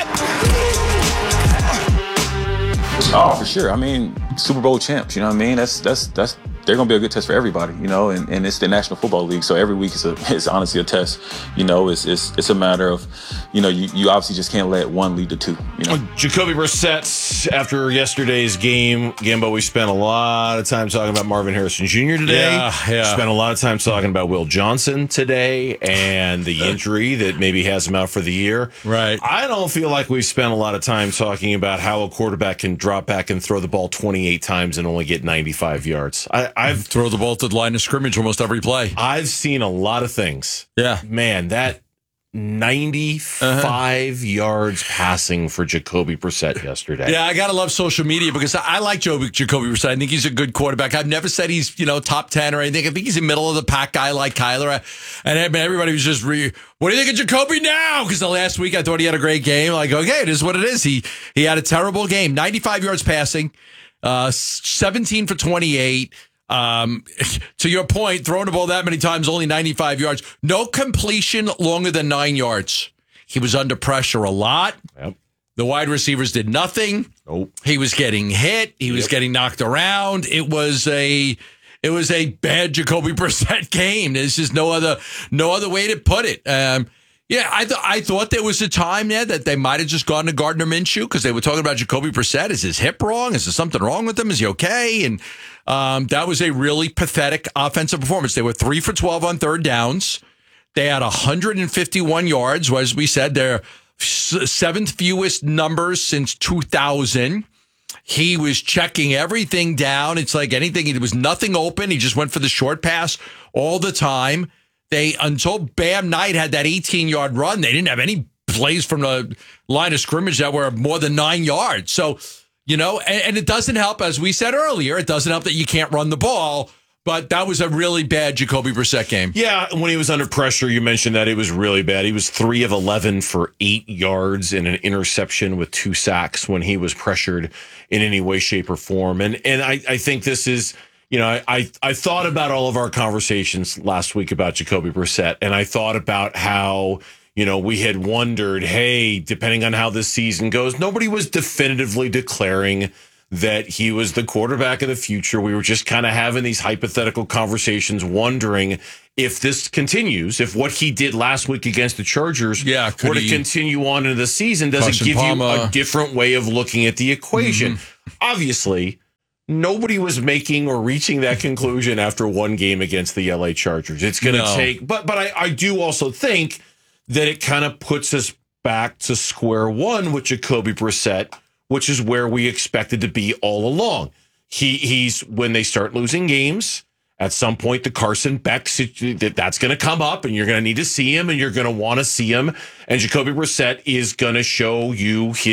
S29: Oh, for sure. I mean, Super Bowl champs, you know what I mean? That's that's that's they're gonna be a good test for everybody, you know, and, and it's the National Football League, so every week is a is honestly a test. You know, it's it's it's a matter of, you know, you, you obviously just can't let one lead to two, you know.
S2: Jacoby Brissett, after yesterday's game, Gambo, we spent a lot of time talking about Marvin Harrison Junior today.
S1: Yeah, yeah.
S2: Spent a lot of time talking about Will Johnson today and the injury that maybe has him out for the year.
S1: Right.
S2: I don't feel like we've spent a lot of time talking about how a quarterback can drop back and throw the ball twenty-eight times and only get ninety-five yards. I, I've
S1: throw the ball to the line of scrimmage almost every play.
S2: I've seen a lot of things.
S1: Yeah.
S2: Man, that ninety-five uh-huh. yards passing for Jacoby Brissett yesterday.
S1: Yeah, I gotta love social media because I, I like Joe, Jacoby Brissett. I think he's a good quarterback. I've never said he's, you know, top ten or anything. I think he's a middle of the pack guy like Kyler. And everybody was just, re, what do you think of Jacoby now? Because the last week I thought he had a great game. Like, okay, it is what it is. He he had a terrible game. ninety-five yards passing, uh, seventeen for twenty-eight. Um, to your point, throwing the ball that many times, only ninety-five yards. No completion longer than nine yards. He was under pressure a lot.
S2: Yep.
S1: The wide receivers did nothing.
S2: Nope.
S1: He was getting hit. He was
S2: yep.
S1: getting knocked around. It was a it was a bad Jacoby Brissett game. There's just no other no other way to put it. Um, yeah, I th- I thought there was a time there that they might have just gone to Gardner Minshew because they were talking about Jacoby Brissett. Is his hip wrong? Is there something wrong with him? Is he okay? And um, that was a really pathetic offensive performance. They were three for twelve on third downs. They had one hundred fifty-one yards. As we said, their seventh fewest numbers since two thousand. He was checking everything down. It's like anything. There was nothing open. He just went for the short pass all the time. They, until Bam Knight had that eighteen-yard run, they didn't have any plays from the line of scrimmage that were more than nine yards. So, you know, and, and it doesn't help, as we said earlier, it doesn't help that you can't run the ball. But that was a really bad Jacoby Brissett game.
S2: Yeah, when he was under pressure, you mentioned that it was really bad. He was three of eleven for eight yards and an interception with two sacks when he was pressured in any way, shape, or form. And and I, I think this is, you know, I, I I thought about all of our conversations last week about Jacoby Brissett, and I thought about how, you know, we had wondered, hey, depending on how this season goes, nobody was definitively declaring that he was the quarterback of the future. We were just kind of having these hypothetical conversations, wondering if this continues, if what he did last week against the Chargers
S1: yeah,
S2: were to continue on into the season, does it give
S1: Palmer.
S2: you a different way of looking at the equation?
S1: Mm-hmm.
S2: Obviously, nobody was making or reaching that conclusion after one game against the L A Chargers. It's going to
S1: No.
S2: take, but but I, I do also think that it kind of puts us back to square one with Jacoby Brissett, which is where we expected to be all along. He he's when they start losing games, at some point the Carson Beck that that's going to come up, and you're going to need to see him, and you're going to want to see him. And Jacoby Brissett is going to show you his